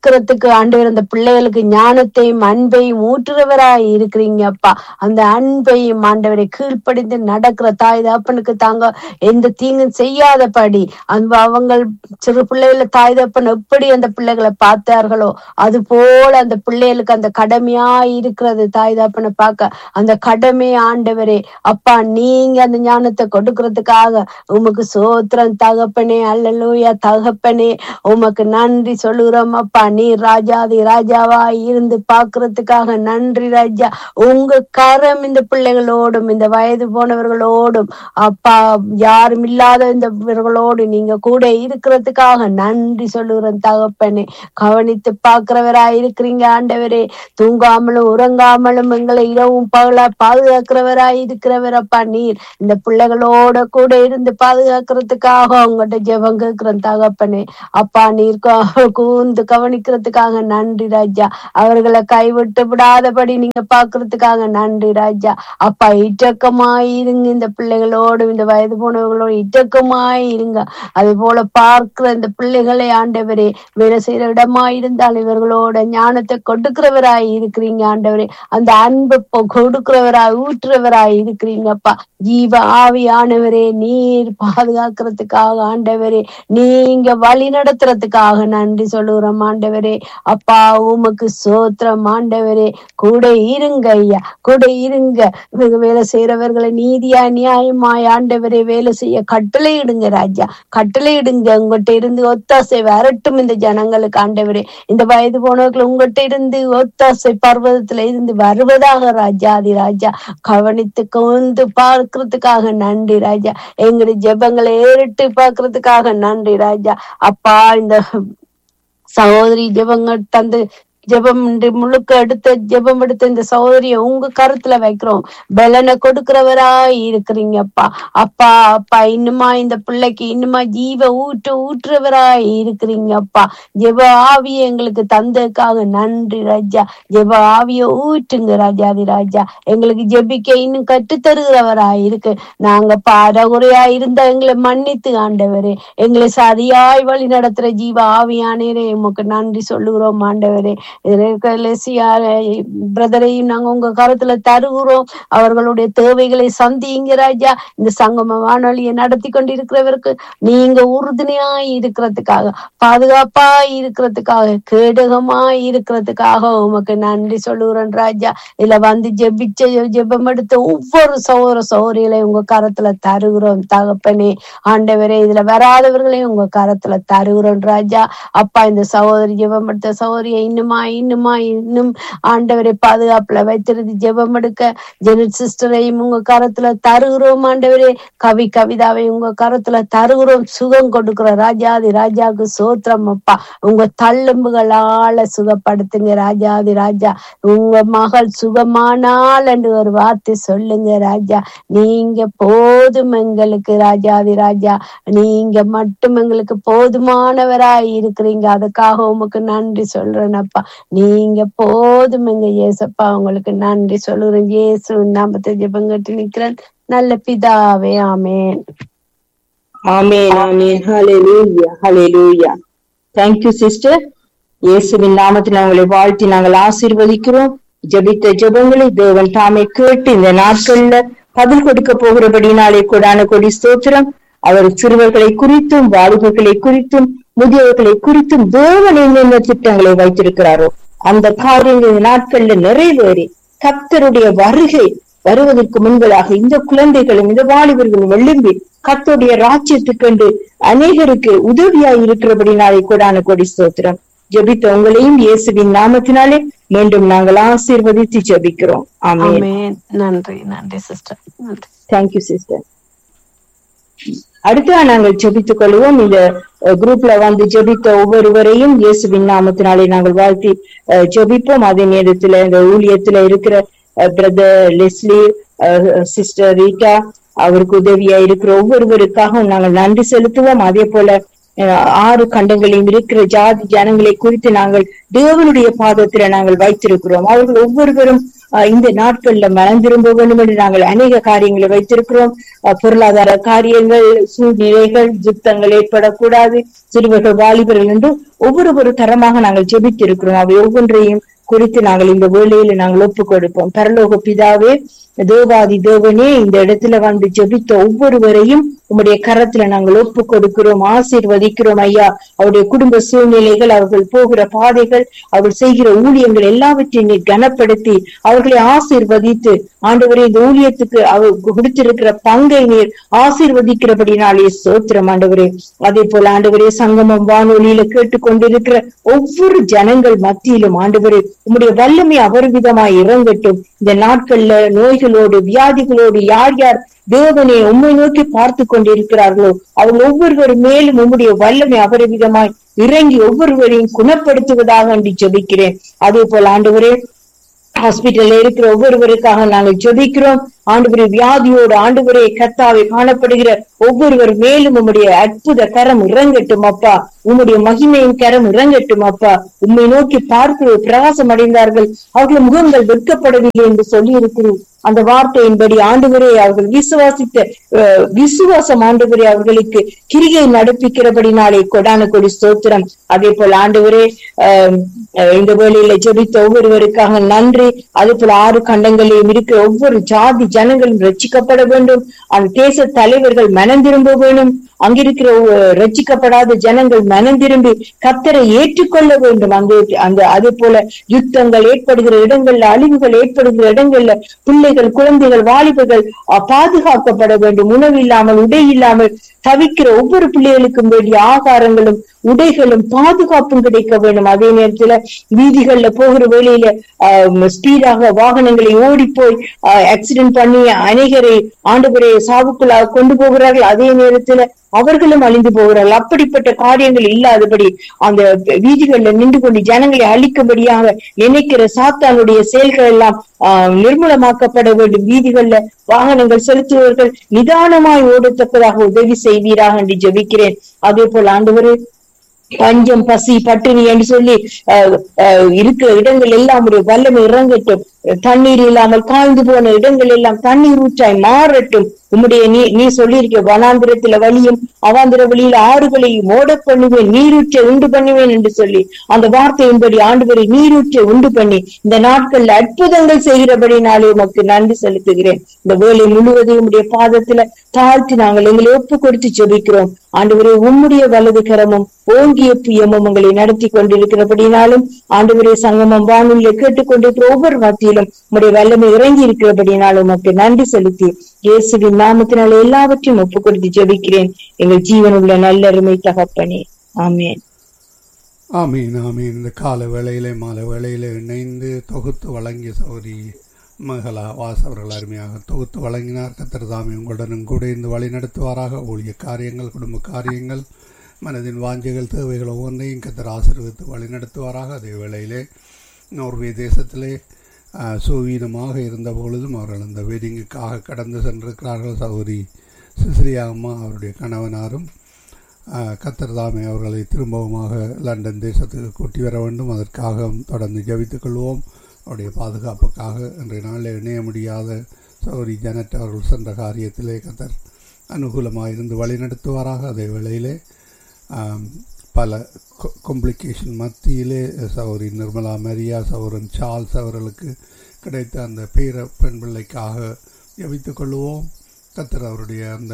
நடக்கிறதுக்கு ஆண்டவர் அந்த பிள்ளைகளுக்கு ஞானத்தையும் அன்பையும் ஊற்றுறவராய் இருக்கிறீங்க அப்பா. அந்த அன்பையும் ஆண்டவரை கீழ்ப்படிந்து நடக்கிற தாய் தகப்பனுக்கு தாங்க எந்த தீங்கும் செய்யாதபடி அந்த அவங்க சிறு பிள்ளைகள தாய் தகப்பன் எப்படி அந்த பிள்ளைகளை பார்த்தார்களோ அது போல அந்த பிள்ளைகளுக்கு அந்த கடமையா இருக்கிறது. தாய் தகப்பனை பார்க்க அந்த கடமை ஆண்டவரே அப்பா நீங்க அந்த ஞானத்தை கொடுக்கறதுக்காக உமக்கு சோத்திரம் தகப்பனே. அல்லேலூயா தகப்பனே, உமக்கு நன்றி சொல்லுறோம் அப்பா. நீ ராஜாதி ராஜாவா இருந்து பாக்குறதுக்காக நன்றி ராஜா. உங்க கரம் இந்த பிள்ளைகளோடும் இந்த வயது போனவர்களோடும் அப்பா யாரும் இல்லாத இந்தவர்களோடு நீங்க கூட இருக்கிறதுக்காக நன்றி சொல்லுகிறேன் தகப்பனே. கவனித்து பாக்குறவரா இருக்கிறீங்க ஆண்டவரே. தூங்காமலும் உறங்காமலும் எங்களை இரவும் பகலா பாதுகாக்கிறவரா இருக்கிறவர் அப்பா. நீர் இந்த பிள்ளைகளோட கூட இருந்து பாதுகாக்கிறதுக்காக உங்கள்கிட்ட ஜெபம் கேட்கிறேன் தகப்பனே. அப்பா நீர் கூந்து கவனிக்கிறதுக்காக நன்றி ராஜா. அவர்களை கைவிட்டு விடாதபடி நீங்க பாக்குறதுக்காக நன்றி ராஜா. அப்பா இட்டக்கமாயிருங்க இந்த பிள்ளைகளோடு இந்த வயது போனவர்களோடு இட்டக்கமாயிருங்க. அது போல பார்க்கிற இந்த பிள்ளைகளை ஆண்டவரே வேலை செய்யற இடமா இருந்தால் இவர்களோட ஞானத்தை கொடுக்கிறவராய் இருக்கிறீங்க ஆண்டவரே. அந்த அன்பு கொடுக்கிறவராய் ஊற்றுறவராய் இருக்கிறீங்கப்பா. ஜீவ ஆவியானவரே நீர் பாதுகாக்கிறதுக்காக ஆண்டவரே நீங்க வழி நடத்துறதுக்காக நன்றி சொல்லுகிறோம் ஆண்டவரே. அப்பா உமக்கு சோத்திரம் ஆண்டவரே. கூட இருங்க ஐயா, கூட இருங்க. வேலை செய்யறவர்களை நீதியா நியாயமாய் ஆண்டவரே வேலை செய்ய கட்டளை இடுங்க ராஜா, கட்டளை இடுங்க. உங்கள்கிட்ட இருந்து ஒத்தாசை வரட்டும் இந்த ஜனங்களுக்கு ஆண்டவரே. இந்த வயது போனவர்கள் உங்கள்கிட்ட இருந்து ஒத்தாசை பர்வதத்துல இருந்து வருவதாக ராஜாதி ராஜா. கவனித்து கொண்டு பார்க்கறதுக்காக நன்றி ராஜா. எங்களுடைய ஜெபங்களை ஏறிட்டு பார்க்கறதுக்காக நன்றி ராஜா. அப்பா இந்த சகோதரி ஜெபங்கள் தந்து ஜெபம் முழுக்க எடுத்த ஜெபம் எடுத்த இந்த சகோதரிய உங்க கருத்துல வைக்கிறோம். பலனை கொடுக்கிறவராய் இருக்கிறீங்கப்பா. அப்பா அப்பா இன்னுமா இந்த பிள்ளைக்கு இன்னுமா ஜீவ ஊற்று ஊற்றுறவராய் இருக்கிறீங்கப்பா. ஜெப ஆவிய எங்களுக்கு தந்ததுக்காக நன்றி ராஜா. ஜெப ஆவிய ஊற்றுங்க ராஜாதி ராஜா. எங்களுக்கு ஜெபிக்க இன்னும் கற்றுத்தருகிறவராய் இருக்கு. நாங்க பாரகுறையா இருந்தா எங்களை மன்னித்து ஆண்டவரே. எங்களை சரியாய் வழி நடத்துற ஜீவ ஆவியானே உமக்கு நன்றி சொல்லுகிறோம் ஆண்டவரே. பிரதரையும் நாங்க உங்க கருத்துல தருகிறோம். அவர்களுடைய தேவைகளை சந்திங்க ராஜா. இந்த சங்கம வானொலியை நடத்தி கொண்டிருக்கிறவருக்கு நீங்க உறுதுணையாய் இருக்கிறதுக்காக பாதுகாப்பாய் இருக்கிறதுக்காக கேடகமாய் இருக்கிறதுக்காக உமக்கு நன்றி சொல்லுகிறேன் ராஜா. இதுல வந்து ஜெபிச்ச ஜெபம் எடுத்த ஒவ்வொரு சௌர சௌரிகளை உங்க கரத்துல தருகிறோம் தகப்பனே. ஆண்டவரே இதுல வராதவர்களையும் உங்க கரத்துல தருகிறோம் ராஜா. அப்பா இந்த சகோதரி ஜெபம் எடுத்த சகோதரியை இன்னுமா இன்னுமா இன்னும் ஆண்டவரை பாதுகாப்புல வைத்திருந்து ஜெபம் எடுக்க ஜெனட் சிஸ்டரையும் உங்க கரத்துல தருகிறோம் ஆண்டவரே. கவி கவிதாவை உங்க கரத்துல தருகிறோம். சுகம் கொடுக்கிற ராஜாதி ராஜாவுக்கு சோத்திரம் அப்பா. உங்க தள்ளும்புகளால சுகப்படுத்துங்க ராஜாதி ராஜா. உங்க மகள் சுகமானால் என்று ஒரு வார்த்தை சொல்லுங்க ராஜா. நீங்க போதும் எங்களுக்கு ராஜாதி ராஜா. நீங்க மட்டும் எங்களுக்கு போதுமானவராய் இருக்கிறீங்க. அதுக்காக உமக்கு நன்றி சொல்றேன் அப்பா. நீங்க போதும் எங்க ஏசப்பா. உங்களுக்கு நன்றி சொல்லுறேன். இயேசு நாமத்தை ஜெபம் கட்டி நிக்கிறேன் நல்ல பிதாவே. ஆமென் ஆமென் ஆமென். ஹல்லேலூயா ஹல்லேலூயா. Thank you sister. இயேசுவின் நாமத்தில் உங்களை வாழ்த்தி நாங்கள் ஆசீர்வதிக்கிறோம். ஜெபித்த ஜெபங்களை தேவன் தாமே கேட்டு இந்த நாட்கள்ல பதில் கொடுக்க போகிறபடினாலே கொடான கொடி ஸ்தோத்திரம். அவர் சிறுவர்களை குறித்தும் வாலிபர்களை குறித்தும் முதியவர்களை குறித்தும் தேவன் என்னென்ன திட்டங்களை வைத்திருக்கிறாரோ அந்த காரியங்கள் நாட்கள்ல நிறைவேறி கர்த்தருடைய வருகை வருவதற்கு முன்பதாக இந்த குழந்தைகளும் இந்த வாலிபர்களும் எழும்பி கர்த்தருடைய ராஜ்யத்துக்கென்று அநேகருக்கு உதவியாய் இருக்கிறபடினாலே கொடான கொடி ஸ்தோத்திரம். ஜெபித்த உங்களையும் இயேசுவின் நாமத்தினாலே மீண்டும் நாங்கள் ஆசீர்வதித்து ஜெபிக்கிறோம். ஆமென். நன்றி நன்றி சிஸ்டர். நன்றி. Thank you sister. அடுத்தா நாங்கள் ஜெபித்துக் கொள்வோம். இந்த குரூப்ல வந்து ஜெபித்த ஒவ்வொருவரையும் இயேசுவின் நாமத்தினாலே நாங்கள் வாழ்த்தி ஜெபிப்போம். அதே நேரத்துல இந்த ஊழியத்துல இருக்கிற பிரதர் லெஸ்லி, சிஸ்டர் ரீட்டா, அவருக்கு உதவியா இருக்கிற ஒவ்வொருவருக்காக நாங்கள் நன்றி செலுத்துவோம். அதே போல ஆறு கண்டங்களையும் இருக்கிற ஜாதி ஜனங்களை குறித்து நாங்கள் தேவனுடைய பாதத்துல நாங்கள் வைத்திருக்கிறோம். அவர்கள் ஒவ்வொருவரும் அஹ் இந்த நாட்கள்ல மனம் திரும்ப வேண்டும் என்று நாங்கள் அநேக காரியங்களை வைத்திருக்கிறோம். அஹ் பொருளாதார காரியங்கள், சூழ்நிலைகள், யுத்தங்கள் ஏற்படக்கூடாது, சிறுவர்கள் வாலிபர்கள் என்று ஒவ்வொரு ஒரு தரமாக நாங்கள் ஜெபித்திருக்கிறோம். அவை ஒவ்வொன்றையும் குறித்து நாங்கள் இந்த வேளையில நாங்கள் ஒப்பு கொடுப்போம். பரலோக பிதாவே, தேவாதி தேவனே, இந்த இடத்துல வந்து ஜெபித்த ஒவ்வொருவரையும் உம்முடைய கரத்துல நாங்கள் ஒப்பு கொடுக்கிறோம், ஆசீர்வதிக்கிறோம் ஐயா. அவருடைய குடும்ப சூழ்நிலைகள், அவர்கள் போகிற பாதைகள், அவர்கள் செய்கிற ஊழியங்கள் எல்லாவற்றையும் நீர் கனப்படுத்தி அவர்களை ஆசீர்வதித்து ஆண்டவரே இந்த ஊழியத்துக்கு அவர் கொடுத்திருக்கிற பங்கை நீர் ஆசீர்வதிக்கிறபடினாலே ஸ்தோத்திரம் ஆண்டவரே. அதே போல ஆண்டவரே சங்கமம் வானொலியில கேட்டுக்கொண்டிருக்கிற ஒவ்வொரு ஜனங்கள் மத்தியிலும் ஆண்டவரே உம்முடைய வல்லமை அபரிவிதமாய் இறங்கட்டும். இந்த நாட்கள்ல நோய்களோடு வியாதிகளோடு யார் யார் தேவனே உம்மை நோக்கி பார்த்து கொண்டிருக்கிறார்களோ அவர்கள் ஒவ்வொருவர் மேலும் உம்முடைய வல்லமை அபரிவிதமாய் இறங்கி ஒவ்வொருவரையும் குணப்படுத்துவதாக என்று ஜெபிக்கிறேன். அதே போல ஆண்டவரே ஹாஸ்பிட்டல்ல இருக்கிற ஒவ்வொருவருக்காக நாங்கள் ஜெபிக்கிறோம். ஆண்டவரே வியாதியோடு ஆண்டவரே கர்த்தாவை காணப்படுகிற ஒவ்வொருவர் மேலும் உம்முடைய அற்புத கரம் இறங்கட்டும் அப்பா. உம்முடைய மகிமையின் கரம் இறங்கட்டும் அப்பா. உம்மை நோக்கி பார்த்து பிரகாசம் அடைந்தார்கள், அவர்கள் முகங்கள் வெட்கப்படவில்லை என்று சொல்லி இருக்கிறோம். அந்த வார்த்தையின்படி ஆண்டவரே அவர்கள் விசுவாசித்த விசுவாசம் ஆண்டவரே அவர்களுக்கு கிரியை நடப்பிக்கிறபடினாலே கொடான கொடி ஸ்தோத்திரம். அதே போல ஆண்டவரே அஹ் இந்த வேளையில ஜெபித்த ஒவ்வொருவருக்காக நன்றி. அதே போல ஆறு கண்டங்களிலும் இருக்கிற ஒவ்வொரு ஜாதி ஜனங்களும் ரட்சிக்கப்பட வேண்டும். அந்த தேச தலைவர்கள் மனம் திரும்ப வேண்டும். அங்கிருக்கிற ரட்சிக்கப்படாத ஜனங்கள் மனம் திரும்பி கர்த்தரை ஏற்றுக்கொள்ள வேண்டும். அந்த அந்த அதே போல யுத்தங்கள் ஏற்படுகிற இடங்கள்ல, அழிவுகள் ஏற்படுகிற இடங்கள்ல பிள்ளைகள், குழந்தைகள், வாலிபர்கள் பாதுகாக்கப்பட வேண்டும். உணவு இல்லாமல், உடை இல்லாமல் தவிக்கிற ஒவ்வொரு பிள்ளைகளுக்கும் வேண்டிய ஆகாரங்களும் உடைகளும் பாதுகாப்பும் கிடைக்க வேண்டும். அதே நேரத்துல வீதிகள்ல போகிற வேளையில ஆஹ் ஸ்பீடாக வாகனங்களை ஓடி போய் ஆக்சிடென்ட் பண்ணி அநேகரை ஆண்டவரை சாவுக்குள்ளாக கொண்டு போகிறார்கள். அதே நேரத்துல அவர்களும் அழிந்து போகிறார்கள். அப்படிப்பட்ட காரியங்கள் இல்லாதபடி அந்த வீதிகள்ல நின்று கொண்டு ஜனங்களை அழிக்கும்படியாக நினைக்கிற சாத்தானுடைய செயல்கள் எல்லாம் ஆஹ் நிர்மூலமாக்கப்பட வேண்டும். வீதிகள்ல வாகனங்கள் செலுத்துவர்கள் நிதானமாய் ஓடத்தக்கதாக உதவி செய்வீராக என்று ஜெபிக்கிறேன். அதே போல ஆண்டவரே பஞ்சம், பசி, பட்டினி என்று சொல்லி அஹ் இருக்கிற இடங்கள் எல்லாம் ஒரு வல்லமை இறங்கட்டும். தண்ணீர் இல்லாமல் காய்ந்து போன இடங்கள் எல்லாம் தண்ணீர் ஊற்றாய் மாறட்டும். உம்முடைய நீ நீ சொல்லியிருக்க வனாந்திரத்துல வழியும் அவாந்திர வழியில ஆறுகளையும் ஓட பண்ணுவேன், நீரூற்றை உண்டு பண்ணுவேன் என்று சொல்லி அந்த வார்த்தையின்படி ஆண்டவரை நீரூற்றை உண்டு பண்ணி இந்த நாட்கள்ல அற்புதங்கள் செய்கிறபடினாலே உமக்கு நன்றி செலுத்துகிறேன். இந்த வேலை முழுவதையும் உம்முடைய பாதத்துல தாழ்த்தி நாங்கள் எங்களை ஒப்பு கொடுத்து ஜெபிக்கிறோம். ஆண்டவரே உம்முடைய வலது கரமும் ஓங்கிய புயமும் உங்களை நடத்தி கொண்டிருக்கிறபடினாலும் ஆண்டவரே சங்கமம் வானொலியை கேட்டுக்கொண்டிருக்கிற ஒவ்வொரு மத்தியிலும் உம்முடைய வல்லமை இறங்கி இருக்கிறபடினாலும் உமக்கு நன்றி செலுத்தி இயேசுவின் நாமத்தினால எல்லாவற்றையும் ஒப்பு கொடுத்து ஜெபிக்கிறேன் எங்கள் ஜீவனுள்ள நல்லருமை தகப்பனே. ஆமேன். ஆமீன் ஆமீன். இந்த கால வேளையிலே மாலை வேளையிலே இணைந்து தொகுத்து வழங்கிய சௌரி மகளா வாசவர்கள் அருமையாக தொகுத்து வழங்கினார். கர்த்தர் தாமே உங்களுடனும் கூட இருந்து வழி நடத்துவாராக. ஊழிய காரியங்கள், குடும்ப காரியங்கள், மனதின் வாஞ்சைகள், தேவைகள் ஒவ்வொன்றையும் கர்த்தர் ஆசீர்வதித்து வழி நடத்துவாராக. அதே வேளையிலே நோர்வே தேசத்திலே சுவீனமாக இருந்த பொழுதும் அவர்கள் அந்த வெட்டிங்குக்காக கடந்து சென்றிருக்கிறார்கள். சகோதரி சிசிலியா அம்மா அவருடைய கணவனாரும் கர்த்தர் தாமே அவர்களை திரும்பவுமாக லண்டன் தேசத்துக்கு கூட்டி வர வேண்டும். அதற்காக தொடர்ந்து ஜெபித்துக் கொள்வோம். அவருடைய பாதுகாப்புக்காக இன்றைய நாளில் இணைய முடியாத சகோதரி ஜனட் அவர்கள் சென்ற காரியத்திலே கர்த்தர் அனுகூலமாக இருந்து வழிநடத்துவாராக. அதே வேளையிலே பல காம்ப்ளிகேஷன் மத்தியிலே சகோதரி நிர்மலா மரியா, சகோதரன் சார்ல்ஸ் அவர்களுக்கு கிடைத்த அந்த பேர பெண் பிள்ளைக்காக ஜெபித்துக் கொள்வோம். கர்த்தர் அவருடைய அந்த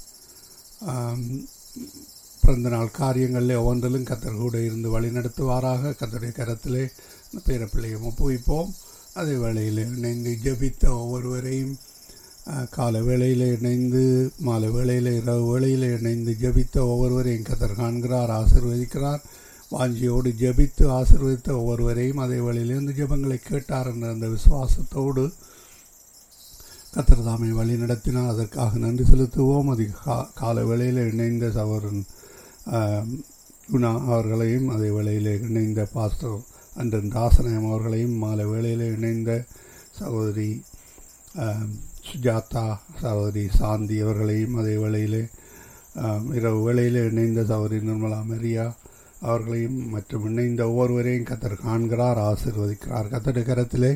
பிறந்த நாள் காரியங்களில் ஒவ்வொன்றிலும் கர்த்தர் கூட இருந்து வழி நடத்துவாராக. கர்த்தருடைய கரத்திலே அந்த பேர பிள்ளையை ஒப்புவிப்போம். அதே வேளையில் இணைந்து ஜெபித்த ஒவ்வொருவரையும் கால வேளையில் இணைந்து மாலை வேளையில் இரவு வேளையில் இணைந்து ஜெபித்த ஒவ்வொருவரையும் கர்த்தர் காண்கிறார், ஆசீர்வதிக்கிறார். வாஞ்சியோடு ஜெபித்து ஆசீர்வதித்த ஒவ்வொருவரையும் அதே வேளையிலிருந்து ஜெபங்களை கேட்டார் என்ற அந்த விசுவாசத்தோடு கர்த்தர் தாமே வழி நடத்தினார். அதற்காக நன்றி செலுத்துவோம். அது கா கால வேளையில் இணைந்த சகோதரன் குணா அவர்களையும் அதே வேளையில் இணைந்த பாஸ்டர் அன்றன் ராசனயம் அவர்களையும் மாலை வேளையில் இணைந்த சகோதரி சுஜாதா, சகோதரி சாந்தி அவர்களையும் அதே வேளையிலே இரவு வேளையில் இணைந்த சகோதரி நிர்மலா மரியா அவர்களையும் மற்றும் இணைந்த ஒவ்வொருவரையும் கர்த்தர் காண்கிறார், ஆசீர்வதிக்கிறார். கர்த்தருடைய கரத்திலே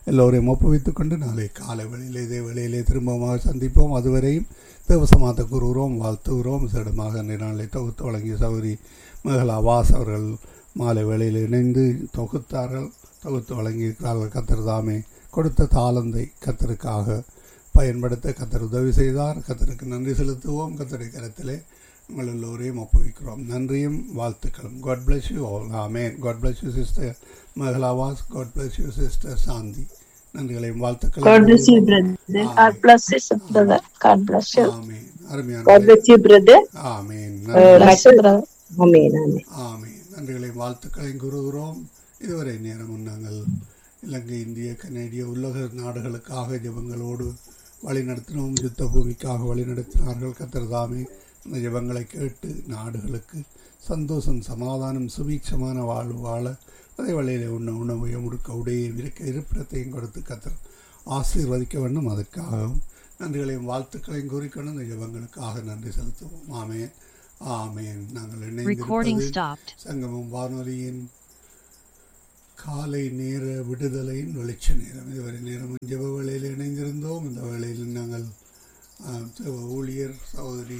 எல்லோரையும் ஒப்புவித்துக் கொண்டு நாளை காலை வேளையிலே இதே வேளையிலே திரும்பமாக சந்திப்போம். அதுவரையும் தேவசமாத்த கூறுகிறோம், வாழ்த்துகிறோம். சிறமாக அன்றைய நாளை தொகுத்து வழங்கிய சௌரி மேகலா வாஸ் அவர்கள் மாலை வேளையில் இணைந்து தொகுத்தார்கள், தொகுத்து வழங்கியிருக்கிறார்கள். கத்தர் தாமே கொடுத்த தாளந்தை கத்தருக்காக பயன்படுத்த கத்தர் உதவி செய்தார். கத்தருக்கு நன்றி செலுத்துவோம். கத்தருடைய கரத்திலே உங்கள் எல்லோரையும் ஒப்புவிக்கிறோம். நன்றியும் வாழ்த்துக்களும். God bless you all. Amen. God bless you sister Meghala Vas. God bless you sister Sandi. நன்றிகளையும் வாழ்த்துக்களும். God bless you brother. God bless you brother. God bless you. Amen. அருமையான God bless you brother. Amen. Bless you brother. Amen. Amen. Amen. நன்றிகளையும் வாழ்த்துக்களையும் கூறுகிறோம். இதுவரை நேரமும் நாங்கள் இலங்கை, இந்திய, கனேடிய உலக நாடுகளுக்காக ஜெபங்களோடு வழிநடத்தினோம். யுத்த பூமிக்காக வழிநடத்தினார்கள். கர்த்தர் தாமே இந்த ஜெபங்களை கேட்டு நாடுகளுக்கு சந்தோஷம், சமாதானம், சுபீட்சமான வாழ்வு வாழ அதே வழியிலே உண்ண உணவையும் உடுக்க உடையும் இருக்க இருப்பிடத்தையும் கொடுத்து கர்த்தர் ஆசீர்வதிக்க வேண்டும். அதற்காகவும் நன்றிகளையும் வாழ்த்துக்களையும் கூறிக்கொண்டு இந்த ஜெபங்களுக்காக நன்றி செலுத்துவோம். ஆமேன், ஆமேன். நாங்கள் இணைந்திருப்பது சங்கமம் வானொலியின் காலை நேர விடுதலையின் வெளிச்ச நேரம். இதுவரை நேரம் ஜெப வேளையில் இணைந்திருந்தோம். இந்த வேளையில் நாங்கள் ஊழியர் சகோதரி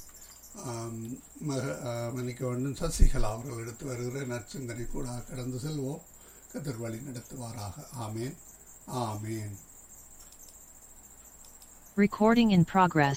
மக மன்னிக்க வேண்டும் சசிகலா அவர்கள் எடுத்து வருகிற நற்சிந்தனை கூட கடந்து செல்வோம். கர்த்தர் வழி நடத்துவாராக. ஆமேன், ஆமேன். Recording in progress.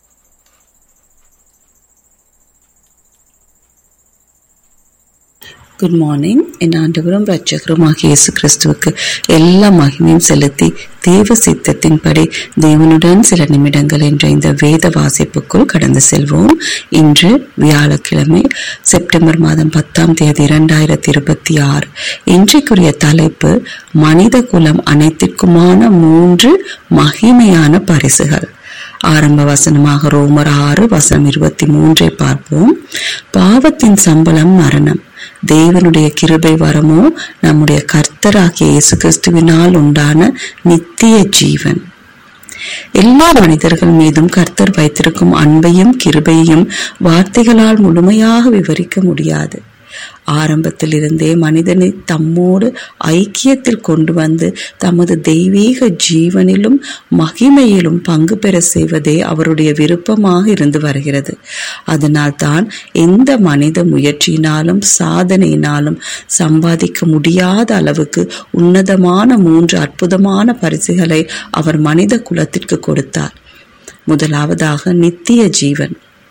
Good morning. என் ஆண்டவரும் இரட்சகருமாகிய இயேசு கிறிஸ்துவுக்கு எல்லா மகிமையும் செலுத்தி தேவ சித்தத்தின்படி தேவனுடன் சில நிமிடங்கள் என்ற இந்த வேத வாசிப்புக்குள் கடந்து செல்வோம். இன்று வியாழக்கிழமை செப்டம்பர் மாதம் பத்தாம் தேதி இரண்டாயிரத்தி இருபத்தி ஆறு. இன்றைக்குரிய தலைப்பு மனித குலம் அனைத்திற்குமான மூன்று மகிமையான பரிசுகள். ஆரம்ப வசனமாக ரோமர் ஆறு வசனம் இருபத்தி மூன்றை பார்ப்போம். பாவத்தின் சம்பளம் மரணம், தேவனுடைய கிருபை வரமோ நம்முடைய கர்த்தராகிய இயேசு கிறிஸ்துவினால் உண்டான நித்திய ஜீவன். எல்லா மனிதர்கள் மீதும் கர்த்தர் வைத்திருக்கும் அன்பையும் கிருபையையும் வார்த்தைகளால் முழுமையாக விவரிக்க முடியாது. ஆரம்பத்தில் இருந்தே மனிதனை தம்மோடு ஐக்கியத்தில் கொண்டு வந்து தமது தெய்வீக ஜீவனிலும் மகிமையிலும் பங்கு பெற செய்வதே அவருடைய விருப்பமாக இருந்து வருகிறது. அதனால் தான் எந்த மனித முயற்சியினாலும் சாதனையினாலும் சம்பாதிக்க முடியாத அளவுக்கு உன்னதமான மூன்று அற்புதமான பரிசுகளை அவர் மனித குலத்திற்கு கொடுத்தார். முதலாவதாக நித்திய ஜீவன்.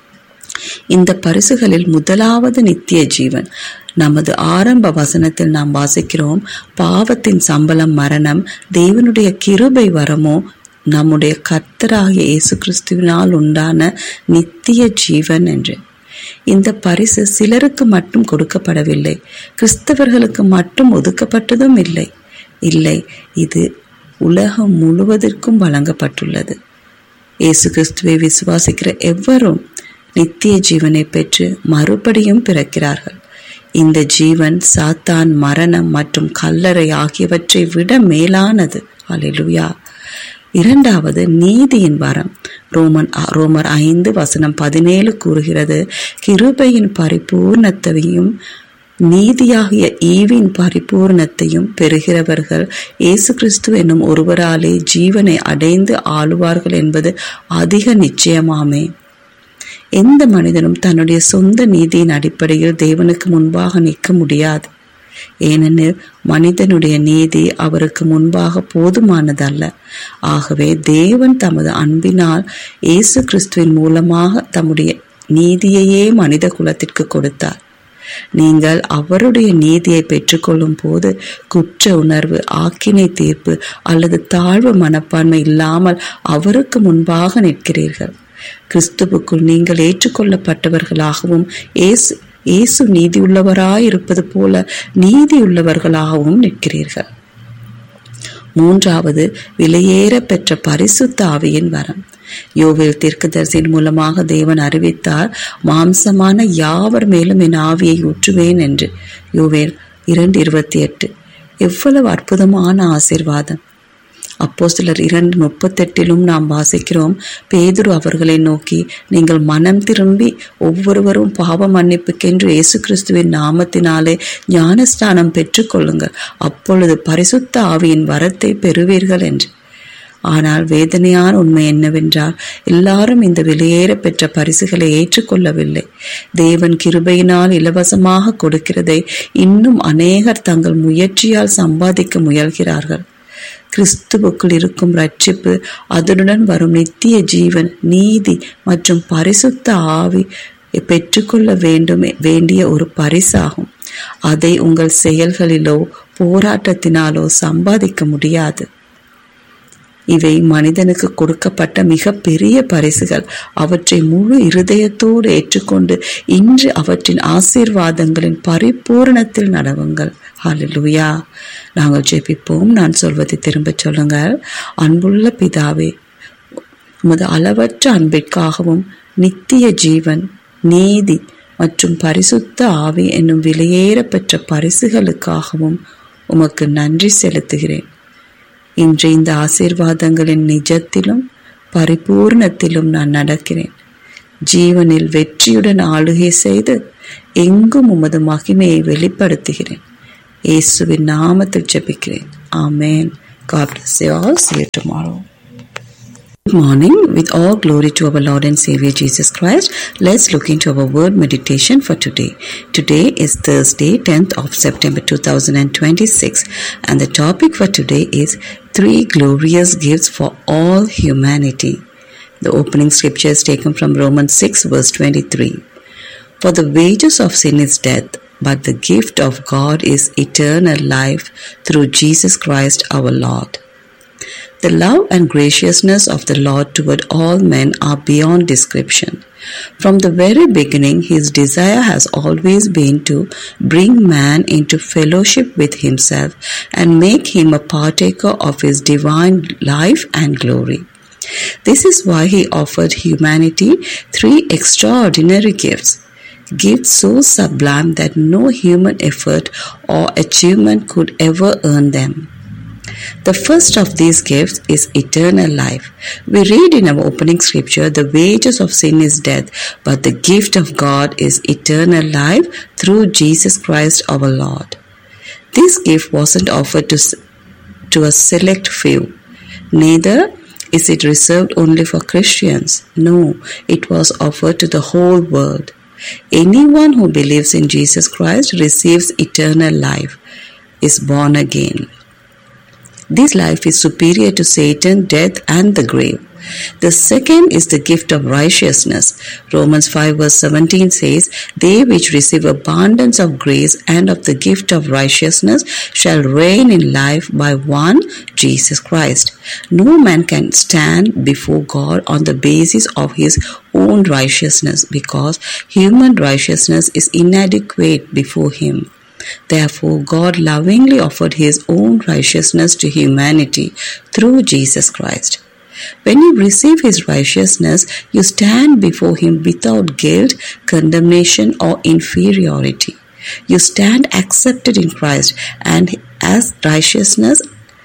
இந்த பரிசுகளில் முதலாவது நித்திய ஜீவன். நமது ஆரம்ப வசனத்தில் நாம் வாசிக்கிறோம், பாவத்தின் சம்பளம் மரணம், தேவனுடைய கிருபை வரமோ நம்முடைய கர்த்தராகிய இயேசு கிறிஸ்துவினால் உண்டான நித்திய ஜீவன் என்று. இந்த பரிசு சிலருக்கு மட்டும் கொடுக்கப்படவில்லை, கிறிஸ்தவர்களுக்கு மட்டும் ஒதுக்கப்பட்டதும் இல்லை. இல்லை, இது உலகம் முழுவதற்கும் வழங்கப்பட்டுள்ளது. இயேசு கிறிஸ்துவை விசுவாசிக்கிற எவரும் நித்திய ஜீவனை பெற்று மறுபடியும் பிறக்கிறார்கள். இந்த ஜீவன் சாத்தான், மரணம் மற்றும் கல்லறை ஆகியவற்றை விட மேலானது. அல்லேலூயா. இரண்டாவது நீதியின் வரம். ரோமன் ரோமர் ஐந்து வசனம் பதினேழு கூறுகிறது, கிருபையின் பரிபூர்ணத்தையும் நீதியாகிய ஈவின் பரிபூர்ணத்தையும் பெறுகிறவர்கள் இயேசு கிறிஸ்து என்னும் ஒருவராலே ஜீவனை அடைந்து ஆளுவார்கள் என்பது அதிக நிச்சயமாமே. எந்த மனிதனும் தன்னுடைய சொந்த நீதியின் அடிப்படையில் தேவனுக்கு முன்பாக நிற்க முடியாது. ஏனெனில் மனிதனுடைய நீதி அவருக்கு முன்பாக போதுமானதல்ல. ஆகவே தேவன் தமது அன்பினால் இயேசு கிறிஸ்துவின் மூலமாக தம்முடைய நீதியையே மனித குலத்திற்கு கொடுத்தார். நீங்கள் அவருடைய நீதியை பெற்றுக்கொள்ளும் போது குற்ற உணர்வு, ஆக்கினை தீர்ப்பு அல்லது தாழ்வு மனப்பான்மை இல்லாமல் அவருக்கு முன்பாக நிற்கிறீர்கள். கிறிஸ்துவுக்குள் நீங்கள் ஏற்றுக்கொள்ளப்பட்டவர்களாகவும் இயேசு இயேசு நீதி உள்ளவராயிருப்பது போல நீதி உள்ளவர்களாகவும் நிற்கிறீர்கள். மூன்றாவது விலையேற பெற்ற பரிசுத்த ஆவியின் வரம். யோவேல் தீர்க்கதரிசியின் மூலமாக தேவன் அறிவித்தார், மாம்சமான யாவர் மேலும் என் ஆவியை ஊற்றுவேன் என்று. யோவேல் இரண்டு இருபத்தி எட்டு. எவ்வளவு அற்புதமான ஆசீர்வாதம்! அப்போஸ்தலர் இரண்டு முப்பத்தெட்டிலும் நாம் வாசிக்கிறோம், பேதுரு அவர்களை நோக்கி, நீங்கள் மனம் திரும்பி ஒவ்வொருவரும் பாவ மன்னிப்புக்கென்று இயேசு கிறிஸ்துவின் நாமத்தினாலே ஞானஸ்தானம் பெற்றுக்கொள்ளுங்கள், அப்பொழுது பரிசுத்த ஆவியின் வரத்தை பெறுவீர்கள் என்று. ஆனால் வேதனையான உண்மை என்னவென்றால், எல்லாரும் இந்த விலையேற பெற்ற பரிசுகளை ஏற்றுக்கொள்ளவில்லை. தேவன் கிருபையினால் இலவசமாக கொடுக்கிறதை இன்னும் அநேகர் தங்கள் முயற்சியால் சம்பாதிக்க முயல்கிறார்கள். கிறிஸ்துவுக்குள் இருக்கும் ரட்சிப்பு, அதனுடன் வரும் நித்திய ஜீவன், நீதி மற்றும் பரிசுத்த ஆவி பெற்றுக்கொள்ள வேண்டும் வேண்டிய ஒரு பரிசாகும். அதை உங்கள் செயல்களிலோ போராட்டத்தினாலோ சம்பாதிக்க முடியாது. இவை மனிதனுக்கு கொடுக்கப்பட்ட மிக பெரிய பரிசுகள். அவற்றை முழு இருதயத்தோடு ஏற்றுக்கொண்டு இன்று அவற்றின் ஆசீர்வாதங்களின் பரிபூரணத்தில் நடவுங்கள். ஹல்லேலூயா. நாங்கள் ஜெபிப்போம். நான் சொல்வதை திரும்ப சொல்லுங்கள். அன்புள்ள பிதாவே, உமது அளவற்ற அன்பிற்காகவும் நித்திய ஜீவன், நீதி மற்றும் பரிசுத்த ஆவி என்னும் விலையேற பெற்ற பரிசுகளுக்காகவும் உமக்கு நன்றி செலுத்துகிறேன். இன்று இந்த ஆசீர்வாதங்களின் நிஜத்திலும் பரிபூர்ணத்திலும் நான் நடக்கிறேன். ஜீவனில் வெற்றியுடன் ஆளுகை செய்து எங்கும் உமது மகிமையை வெளிப்படுத்துகிறேன். இயேசுவின் நாமத்தில் ஜெபிக்கிறேன். ஆமென். God bless you all. See you tomorrow. Good morning. With all glory to our Lord and Savior Jesus Christ, let's look into our word meditation for today. Today is Thursday, tenth of September two thousand twenty-six, and the topic for today is Three Glorious Gifts for All Humanity. The opening scripture is taken from Romans six verse twenty-three. For the wages of sin is death, but the gift of God is eternal life through Jesus Christ our Lord. The love and graciousness of the Lord toward all men are beyond description. From the very beginning, his desire has always been to bring man into fellowship with himself and make him a partaker of his divine life and glory. This is why he offered humanity three extraordinary gifts, gifts so sublime that no human effort or achievement could ever earn them. The first of these gifts is eternal life. We read in our opening scripture, the wages of sin is death, but the gift of God is eternal life through Jesus Christ our Lord. This gift wasn't offered to, to a select few. Neither is it reserved only for Christians. No, it was offered to the whole world. Anyone who believes in Jesus Christ receives eternal life, is born again. This life is superior to Satan, death, and the grave. The second is the gift of righteousness. Romans five verse seventeen says, they which receive abundance of grace and of the gift of righteousness shall reign in life by one Jesus Christ. No man can stand before God on the basis of his own righteousness, because human righteousness is inadequate before him. Therefore, God lovingly offered his own righteousness to humanity through Jesus Christ. When you receive his righteousness, you stand before him without guilt, condemnation, or inferiority. You stand accepted in Christ and as righteousness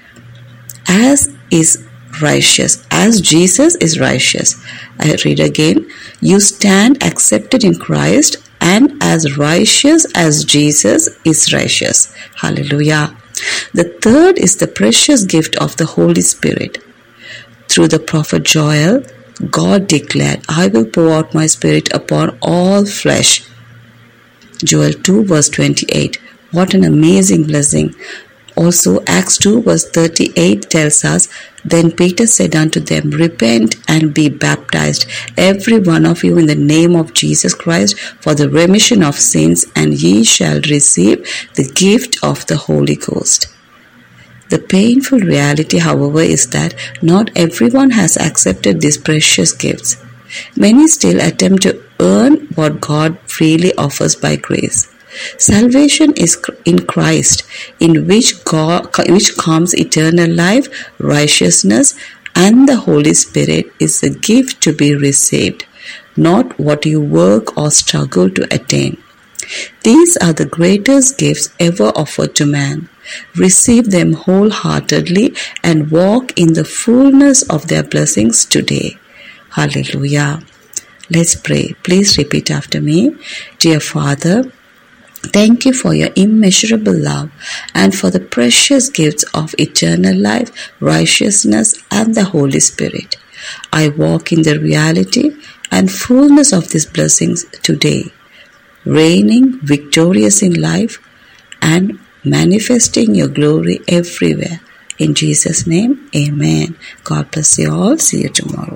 as is righteous, as Jesus is righteous. I read again. You stand accepted in Christ and as righteous as Jesus is righteous. Hallelujah. The third is the precious gift of the Holy Spirit. Through the prophet Joel, God declared, I will pour out my spirit upon all flesh. Joel two verse twenty-eight. What an amazing blessing. Also, Acts two verse thirty-eight tells us, then Peter said unto them, repent and be baptized, every one of you, in the name of Jesus Christ, for the remission of sins, and ye shall receive the gift of the Holy Ghost. The painful reality, however, is that not everyone has accepted these precious gifts. Many still attempt to earn what God freely offers by grace. Salvation is in Christ, in which God, which comes eternal life, righteousness, and the Holy Spirit is a gift to be received, not what you work or struggle to attain. These are the greatest gifts ever offered to man. Receive them wholeheartedly and walk in the fullness of their blessings today. Hallelujah. Let's pray. Please repeat after me. Dear Father, thank you for your immeasurable love and for the precious gifts of eternal life, righteousness, and the Holy Spirit. I walk in the reality and fullness of these blessings today, reigning victorious in life and manifesting your glory everywhere. In Jesus' name, amen. God bless you all. See you tomorrow.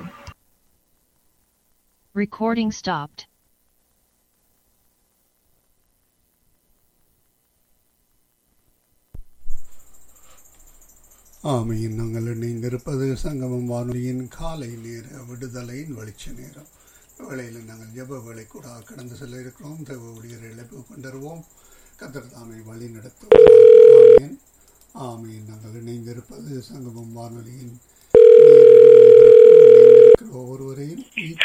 Recording stopped. ஆமீன். நாங்கள் இணைந்திருப்பது சங்கமம் வானொலியின் காலை நேர விடுதலையின் வெளிச்ச நேரம். வேளையில் நாங்கள் ஜெப வேலை கூட கடந்து செல்ல இருக்கிறோம். தேவ ஊழியரை எழுப்பி கொண்டிருவோம். கர்த்தர் தாமே வழி நடத்துவார். ஆமீன். ஆமீன். நாங்கள் இணைந்திருப்பது சங்கமம் வானொலியின் ஒவ்வொருவரையும்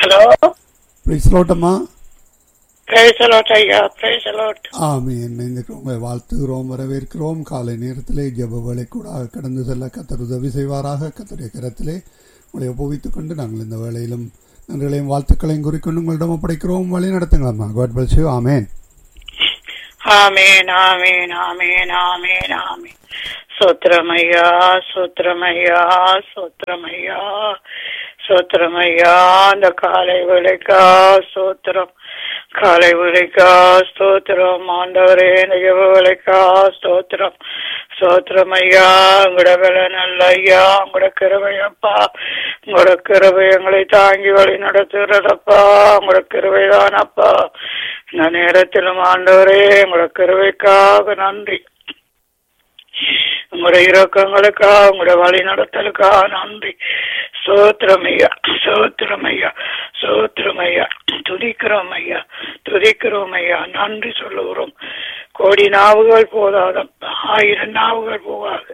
வாழ்த்துகிறோம், வரவேற்கிறோம். காலை நேரத்திலே ஜெப வேலை கூட கடந்து செல்ல கர்த்தர் உதவி செய்வாராக. கர்த்தருடைய கரத்திலே உங்களை ஒப்புவித்துக் கொண்டு நாங்கள் இந்த வேளையிலும் நன்றிகளையும் வாழ்த்துக்களையும் குறிக்கொண்டு உங்களிடம் ஒப்படைக்கிறோம். வழி நடத்துங்களா. God bless you. ஆமென். ஆமென் ஆமென் ஆமென் ஆமென் ஆமென். சோத்ரமையா சோத்ரமையா சோத்ரமையா சோத்ரமையா. அந்த காலை விளைக்கா சோத்திரம், காலை விளைக்கா ஸ்தோத்திரம். ஆண்டவரே ஜெப விளைக்கா ஸ்தோத்திரம் ஸ்தோத்திரமையா. உங்களோட வேலை நல்ல ஐயா, உங்களோட கிருபையப்பா, உங்களோட கிருபை எங்களை தாங்கி வழி நடத்துகிறதப்பா. உங்களோட கிருபைதானப்பா. இந்த நேரத்திலும் ஆண்டவரே உங்களோட கிருபைக்காக நன்றி. உங்களுடைய இரக்கங்களுக்காக, உங்களுடைய வழி நடத்தலுக்காக நன்றி. சோத்திரமையா சோத்திரமையா சோத்திரமையா. துதிக்கிறோம் ஐயா, துதிக்கிறோம் ஐயா. நன்றி சொல்லுகிறோம். கோடி நாவுகள் போதாத, ஆயிரம் நாவுகள் போகாது.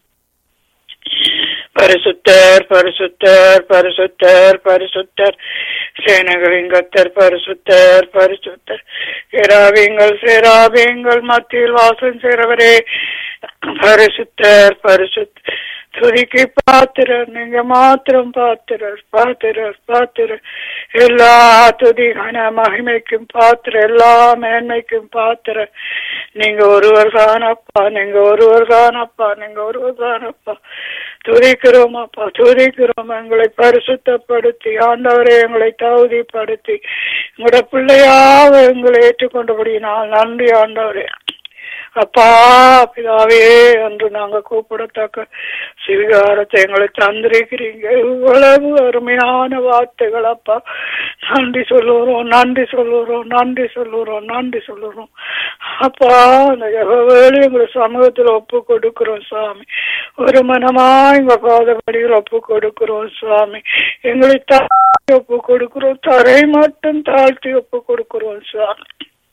பரிசுத்தர் பரிசுத்தர் பரிசுத்தர் பரிசுத்தர், சேனைகளின் கர்த்தர் பரிசுத்தர் பரிசுத்தர். சேராபீங்கள் சேராபீங்கள் மத்தியில் வாசம் செய்றவரே பரிசுத்தர் பரிசுத்தர். துதிக்கு பாத்திரர் நீங்க மாத்திரம், பாத்திரர் பாத்திரர் பாத்திரர். எல்லா துதி கன மகிமைக்கும் பாத்திர, எல்லா மேன்மைக்கும் பாத்திர. நீங்க ஒருவர் தானப்பா, நீங்க ஒருவர் தானப்பா, நீங்க ஒருவர் தானப்பா. துதிக்கிறோம் அப்பா, துதிக்கிறோம். எங்களை பரிசுத்தப்படுத்தி ஆண்டவரை எங்களை தகுதிப்படுத்தி உங்களோட பிள்ளையாக எங்களை ஏற்றுக்கொண்டபடினால் நன்றி ஆண்டவரே. அப்பா பிதாவே என்று நாங்க கூப்பிடத்தக்க சிவிகாரத்தை எங்களை தந்திருக்கிறீங்க. இவ்வளவு அருமையான வார்த்தைகள் அப்பா. நன்றி சொல்லுறோம், நன்றி சொல்லுறோம், நன்றி சொல்லுறோம், நன்றி சொல்லுறோம் அப்பா. அந்த வேலை எங்களை சமூகத்தில் ஒப்பு கொடுக்கிறோம் சுவாமி. ஒரு மனமா எங்க பாதபடிகள் ஒப்பு கொடுக்கிறோம் சுவாமி. எங்களை தாழ்த்தி ஒப்பு கொடுக்கிறோம், தரை மட்டும் தாழ்த்தி ஒப்பு கொடுக்கிறோம் சுவாமி.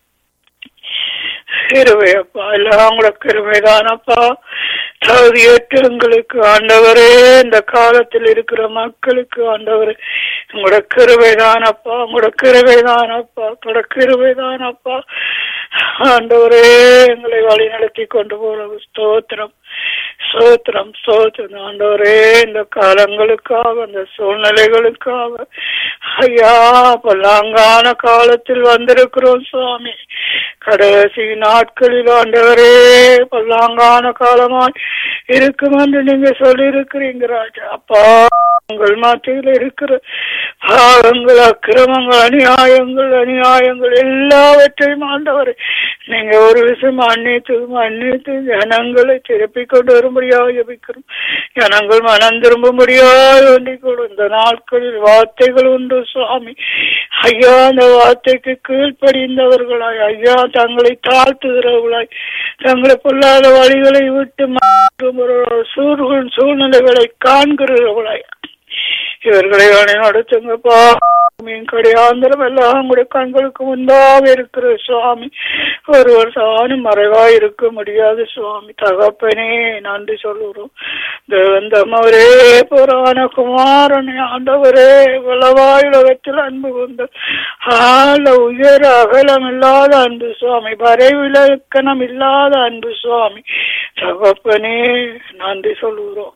கிருபையப்பா, எல்லாம் உங்களோட கிருபைதானப்பா. தகுதியற்ற எங்களுக்கு ஆண்டவரே, இந்த காலத்தில் இருக்கிற மக்களுக்கு ஆண்டவரே உங்களோட கிருபைதானப்பா, உங்களோட கிருபைதானப்பா, உங்களோட கிருபைதானப்பா ஆண்டவரே. எங்களை வழி நடத்தி கொண்டு போறது ஸ்தோத்திரம் ஸ்தோத்திரம் ஸ்தோத்திரம் ஆண்டவரே. இந்த காலங்களுக்காக, இந்த சூழ்நிலைகளுக்காக ஐயா, பல்லாங்கான காலத்தில் வந்திருக்கிறோம் சுவாமி. கடைசி நாட்களில் ஆண்டவரே பல்லாங்கான காலமாய் இருக்கும் என்று நீங்க சொல்லி இருக்கிறீங்க ராஜா. அப்பா, உங்கள் மத்தியில் இருக்கிற பாவங்கள், அக்கிரமங்கள், அநியாயங்கள் அநியாயங்கள் எல்லாவற்றையும் ஆண்டவரே நீங்க ஒரு விஷயம் மன்னித்து மன்னித்து ஜனங்களை திருப்பி கொண்டு வரும்படியாக ஜெபிக்கிறோம். ஜனங்கள் மனம் திரும்பும்படியாக வேண்டிக் கொள்ளும். இந்த நாட்களில் வார்த்தைகள் உண்டு சுவாமி. ஐயா, அந்த வார்த்தைக்கு கீழ்ப்படிந்தவர்களாய் ஐயா, தங்களை தாழ்த்துகிறவர்களாய், தங்களை பொல்லாத வழிகளை விட்டு சூழ்நிலைகளை காண்கிறவர்களாய் இவர்களை அணை நடத்துங்கப்பா. மீன் கடையாந்திரம் எல்லாம் உங்களுடைய கண்களுக்கு முன்பாக இருக்கிற சுவாமி. ஒருவர் தானும் மறைவா இருக்க முடியாது சுவாமி. தகப்பனே நன்றி சொல்லுறோம். தேவந்தமவரே புராண குமாரனே ஆண்டவரே வளவாய் உலகத்தில் அன்பு கொண்டு ஆழ உயர அகலம் இல்லாத அன்பு சுவாமி, வரைவிலக்கணம் இல்லாத அன்பு சுவாமி. தகப்பனே நன்றி சொல்லுறோம்,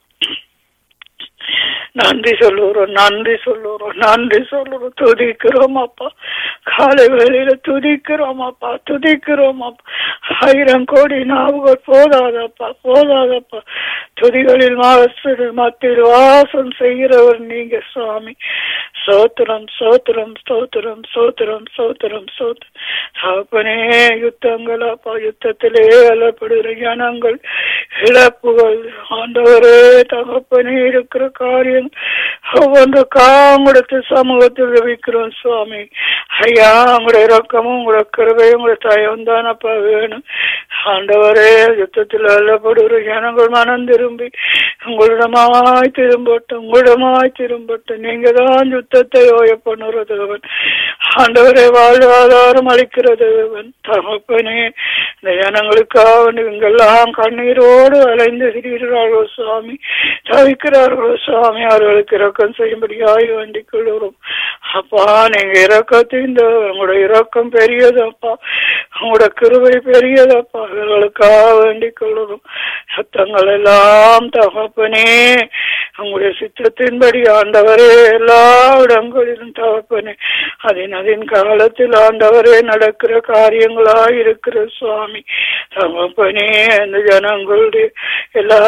நன்றி சொல்லுறோம், நன்றி சொல்லுறோம், நன்றி சொல்லுறோம். துதிக்கிறோம் அப்பா, காலை வேளையில துதிக்கிறோம் அப்பா, துதிக்கிறோம் அப்பா. ஆயிரம் கோடி நாவுகள் போதாதப்பா, போதாதப்பா. துதிகளில் மத்தியில் வாசம் செய்கிறவர் நீங்க சுவாமி. சோத்திரம் சோத்திரம் சோத்திரம் சோத்திரம் சோத்திரம் சோத்திரம். தகப்பனே யுத்தங்கள் அப்பா, யுத்தத்திலே அல்லப்படுகிற ஜனங்கள், இழப்புகள் ஆண்டவரே தகப்பனே இருக்கிற காரியம் ஒவ்வொன்று காமுடத்து சமூகத்தில் வைக்கிறோம் சுவாமி. ஐயா உங்களுடைய இறக்கமும் உங்களுடைய கருவையும் உங்களுடைய தயவும் தானப்பா வேணும் ஆண்டவரே. யுத்தத்தில் அல்லப்படுகிற ஜனங்கள் மனம் திரும்பி உங்களிடமாய் திரும்பட்டும், உங்களிடமாய் திரும்பட்டும். நீங்க தான் யுத்தத்தை ஓய பண்ணுற தேவன் ஆண்டவரே, வாழ்வாதாரம் அளிக்கிற தேவன். தகப்பனே இந்த ஜனங்களுக்காக நீங்கெல்லாம் கண்ணீரோடு அலைந்து திரிகிறார்களோ சுவாமி, தவிக்கிறார்களோ சுவாமி. அவர்களுக்கு இரக்கம் செய்யும்படியாய் வேண்டிக் கொள்கிறோம் அப்பா. நீங்க இரக்கத்தின் உங்களுடைய இரக்கம் பெரியது அப்பா, உங்களோட கிருபை பெரியதப்பா. அவர்களுக்காக வேண்டிக் கொள்கிறோம். சத்தங்கள் எல்லாம் தகப்பனே உங்களுடைய சித்தத்தின்படி ஆண்டவரே எல்லா இடங்களிலும் தகப்பனே அதன் அதன் காலத்தில் ஆண்டவரே நடக்கிற காரியங்களாய் இருக்கிற சுவாமி. தகப்பனே அந்த ஜனங்களுடைய எல்லா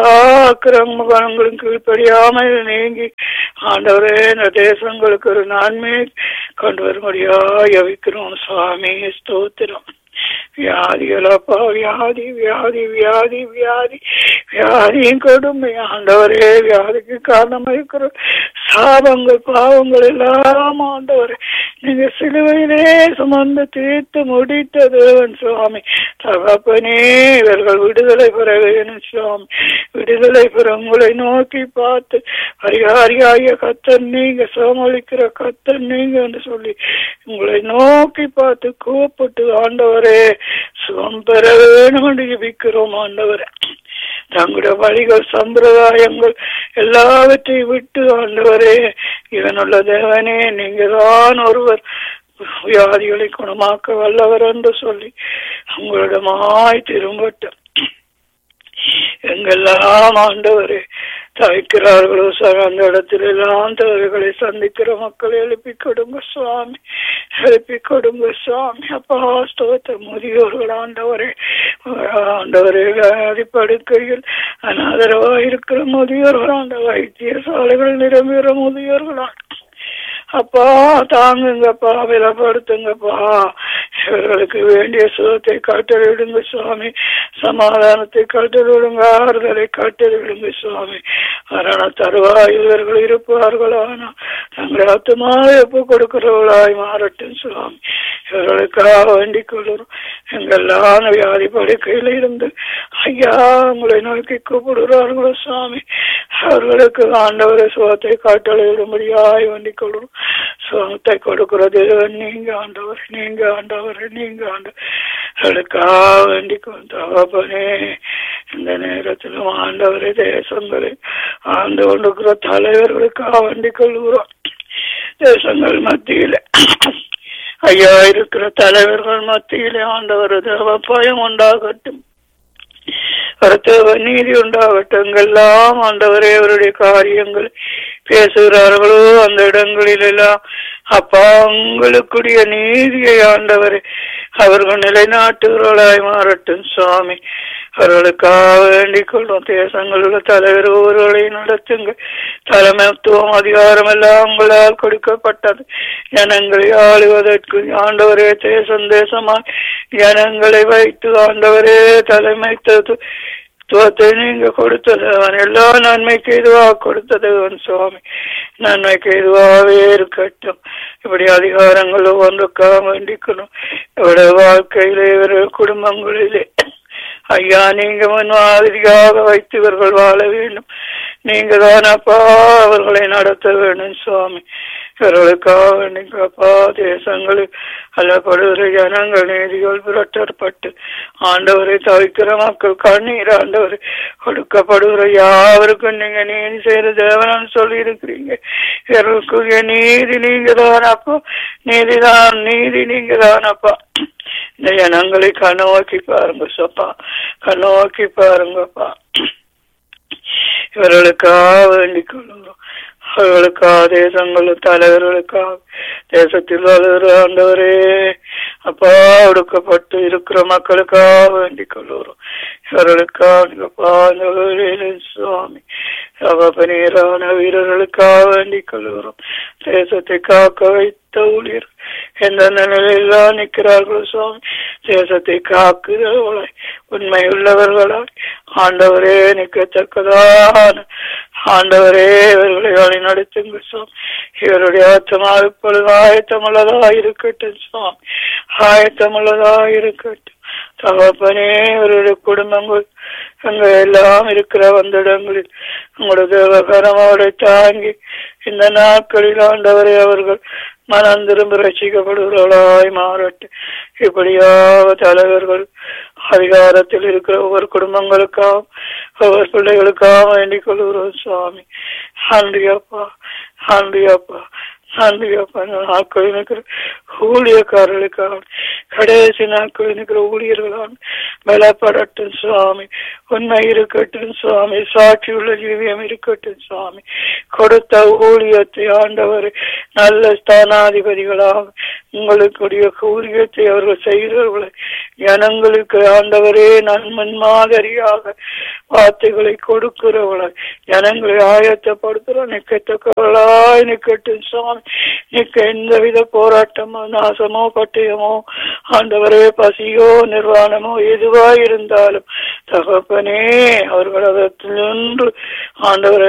கிரமங்களும் கீழ்ப்படியாமல் நீங்கி ஆண்டவரே இந்த தேசங்களுக்கு ஒரு நன்மை கொண்டு வரும்படியா யவிக்கிறோம் சுவாமி. ஸ்தோத்திரம். வியாதிகளப்பா, வியாதி வியாதி வியாதி வியாதி வியாதியும் கொடுமை ஆண்டவரே. வியாதிக்கு காரணமா இருக்கிற சாபங்கள் பாவங்கள் எல்லாம் ஆண்டவரே நீங்க சிலுவையிலே சுமந்து தீர்த்து முடித்த தேவன் சுவாமி. தகப்பனே இவர்கள் விடுதலை பெற வேணும் சுவாமி. விடுதலை பெற உங்களை நோக்கி பார்த்து பரிகாரியாகிய கத்தர் நீங்க, சோமளிக்கிற கத்தர் நீங்க என்று சொல்லி உங்களை நோக்கி பார்த்து கூப்பிட்டு ஆண்டவரே சுகம் பெற வேணும் என்று ஜெபிக்கிறோம் ஆண்டவரே. தங்களுடைய வழிகள் சம்பிரதாயங்கள் எல்லாவற்றையும் விட்டு ஆண்டவரே இவனுள்ள தேவனே நீங்க தான் ஒருவர் வியாதிகளை குணமாக்க வல்லவர் என்று சொல்லி உங்களிடமாய் திரும்பட்டும். எங்கெல்லாம் ஆண்டவரே தவிக்கிறார்களோ சார் அந்த இடத்துல எல்லாம் தேவைகளை சந்திக்கிற மக்களை எழுப்பி கொடுங்க சுவாமி, எழுப்பி கொடுங்க சுவாமி. அப்பா ஸ்தோத்திர. முதியோர்கள் ஆண்டவரே ஆண்டவரே வியாதி படுக்கையில் அனாதரவா இருக்கிற முதியோர்கள் ஆண்ட வைத்தியசாலைகள் நிரம்புகிற முதியோர்கள் அப்பா தாங்குங்கப்பா, விலப்படுத்துங்கப்பா. இவர்களுக்கு வேண்டிய சுகத்தை கட்டளிடுங்க சுவாமி, சமாதானத்தை கட்டளிடுங்க, ஆறுதலை கட்டளிடுங்க சுவாமி. மரண தருவாய் இவர்கள் இருப்பார்களானா தங்களை ஆத்துமாவை ஒப்பு கொடுக்கிறவர்களாய் மாறட்டும் சுவாமி. இவர்களுக்காக வேண்டிக் கொள்ளுறோம். எங்கெல்லாம் வியாதி படுக்கையில் இருந்து ஐயா உங்களை நோக்கி கூப்பிடுகிறார்களோ சுவாமி, அவர்களுக்கு ஆண்டவரை சுகத்தை காட்டளிடும்படியாய் வேண்டிக் கொள்ளுறோம். சுகத்தை கொடுக்கிறது நீங்க ஆண்டவர், நீங்க ஆண்டவர், நீங்க ஆண்டவர்களுக்காக வேண்டிக் கொண்டே இந்த நேரத்திலும் ஆண்டவரை தேசங்களை ஆண்டு கொண்டிருக்கிற தலைவர்களுக்காக வேண்டிக் கொள்கிறோம். தேசங்கள் மத்தியில ஐயா இருக்கிற தலைவர்கள் மத்தியிலே ஆண்டவர் தேவ பயம் உண்டாகட்டும், கர்த்தவ நீதி உண்டாகட்டும். எல்லாம் ஆண்டவரே அவருடைய காரியங்கள் பேசுகிறார்களோ அந்த இடங்களில் எல்லாம் அப்பா உங்களுக்குரிய நீதியை ஆண்டவரே அவர்கள் நிலைநாட்டுகிறவர்களாய் மாறட்டும் சுவாமி. அவர்களுக்காக வேண்டிக் கொள்ளும். தேசங்களுள்ள தலைவர் ஒருவர்களை நடத்துங்க. தலைமைத்துவம் அதிகாரம் எல்லாம் உங்களால் கொடுக்கப்பட்டது. ஜனங்களை ஆளுவதற்கு ஆண்டவரே தேசம் தேசமாய் ஜனங்களை வைத்து ஆண்டவரே தலைமைத்துவத்தை நீங்க கொடுத்தது அவன் எல்லா நன்மைக்கு இதுவாக கொடுத்தது அவன் சுவாமி. நன்மைக்கு இதுவாகவே இருக்கட்டும். இப்படி அதிகாரங்கள் ஒவ்வொன்றுக்காக வேண்டிக்கணும். இவருடைய வாழ்க்கையிலே இவர்கள் குடும்பங்களிலே ஐயா நீங்க முன்மாதிரியாக வைத்து இவர்கள் வாழ வேண்டும். நீங்க தானப்பா அவர்களை நடத்த வேண்டும் சுவாமி. இவர்களுக்காக நீங்கப்பா தேசங்களில் அல்லப்படுகிற ஜனங்கள் நீதிகள் புரட்டப்பட்டு ஆண்டவரை தவிக்கிற மக்கள் கண்ணீர் ஆண்டவரை கொடுக்கப்படுகிற யாவருக்கும் நீங்க நீதி செய்த தேவனான்னு சொல்லி இருக்கிறீங்க. இவர்களுக்குரிய நீதி நீங்க தானப்பா, நீதிதான் நீதி நீங்க தானப்பா. இந்த ஜனங்களை கண்ணோக்கி பாருங்க சப்பா, கண்ணோக்கி பாருங்கப்பா. இவர்களுக்காக வேண்டிக் கொள்ளுங்க, அவர்களுக்காக தேசங்கள் தலைவர்களுக்காக தேசத்தில் வாழ்கிற ஆண்டவரே அப்பா ஒடுக்கப்பட்டு இருக்கிற மக்களுக்காக வேண்டிக் கொள்ளுறோம். இவர்களுக்காக சுவாமி அவபனீரான வீரர்களுக்காக வேண்டிக் கொள்ளுகிறோம். தேசத்தை காக்க வைத்த ஊழியர் எந்த நிலையிலாம் நிற்கிறார்களோ சுவாமி, தேசத்தை காக்குகிறவர்களாய் உண்மை உள்ளவர்களாய் ஆண்டவரே நிற்கத்தக்கதான ஆண்டவரே இவர்களை வழி நடத்துங்கள் சுவாமி. இவருடைய ஆத்மா இப்பொழுது ஆயத்தமுள்ளதா இருக்கட்டும் சுவாமி, ஆயத்தமுள்ளதா இருக்கட்டும் தகப்பனே. இவருடைய குடும்பங்கள் அங்க எல்லாம் இருக்கிற வந்த இடங்களில் உங்களோட தேவகரமோட தாங்கி இந்த நாட்களில் ஆண்டவரை அவர்கள் மனம் திரும்ப ரசிக்கப்படுகிறவர்களாய் மாறட்டு. இப்படியாக தலைவர்கள் அதிகாரத்தில் இருக்கிற ஒவ்வொரு குடும்பங்களுக்காகவும் ஒவ்வொரு பிள்ளைகளுக்காக வேண்டிக் கொள்கிறோம் சுவாமி. நன்றியப்பா, நன்றியப்பா, நன்றியப்பா. நாட்களில் இருக்கிற ஊழியக்காரர்களுக்காக கடைசி நாட்களில் இருக்கிற ஊழியர்களால் பலப்படட்டும் சுவாமி, உண்மை இருக்கட்டும் சுவாமி, சாட்சி உள்ள ஜீவியம் இருக்கட்டும் சுவாமி. கொடுத்த ஊழியத்தை ஆண்டவர் நல்ல ஸ்தானாதிபதிகளாக உங்களுக்குரிய ஊழியத்தை அவர்கள் செய்கிறவர்களை ஜனங்களுக்கு ஆண்டவரே நன்மன் மாதிரியாக வார்த்தைகளை கொடுக்கிறவர்களாய் ஜனங்களை ஆயத்தப்படுத்துகிற நிற்கத்தக்கவர்களாய் நிற்கட்டும் சுவாமி. நிற்க எந்தவித போராட்டமோ நாசமோ பட்டயமோ ஆண்டவரே பசியோ நிர்வாணமோ எதுவாயிருந்தாலும் தகப்பனே அவர்கள் அதற்கு நின்று ஆண்டவரை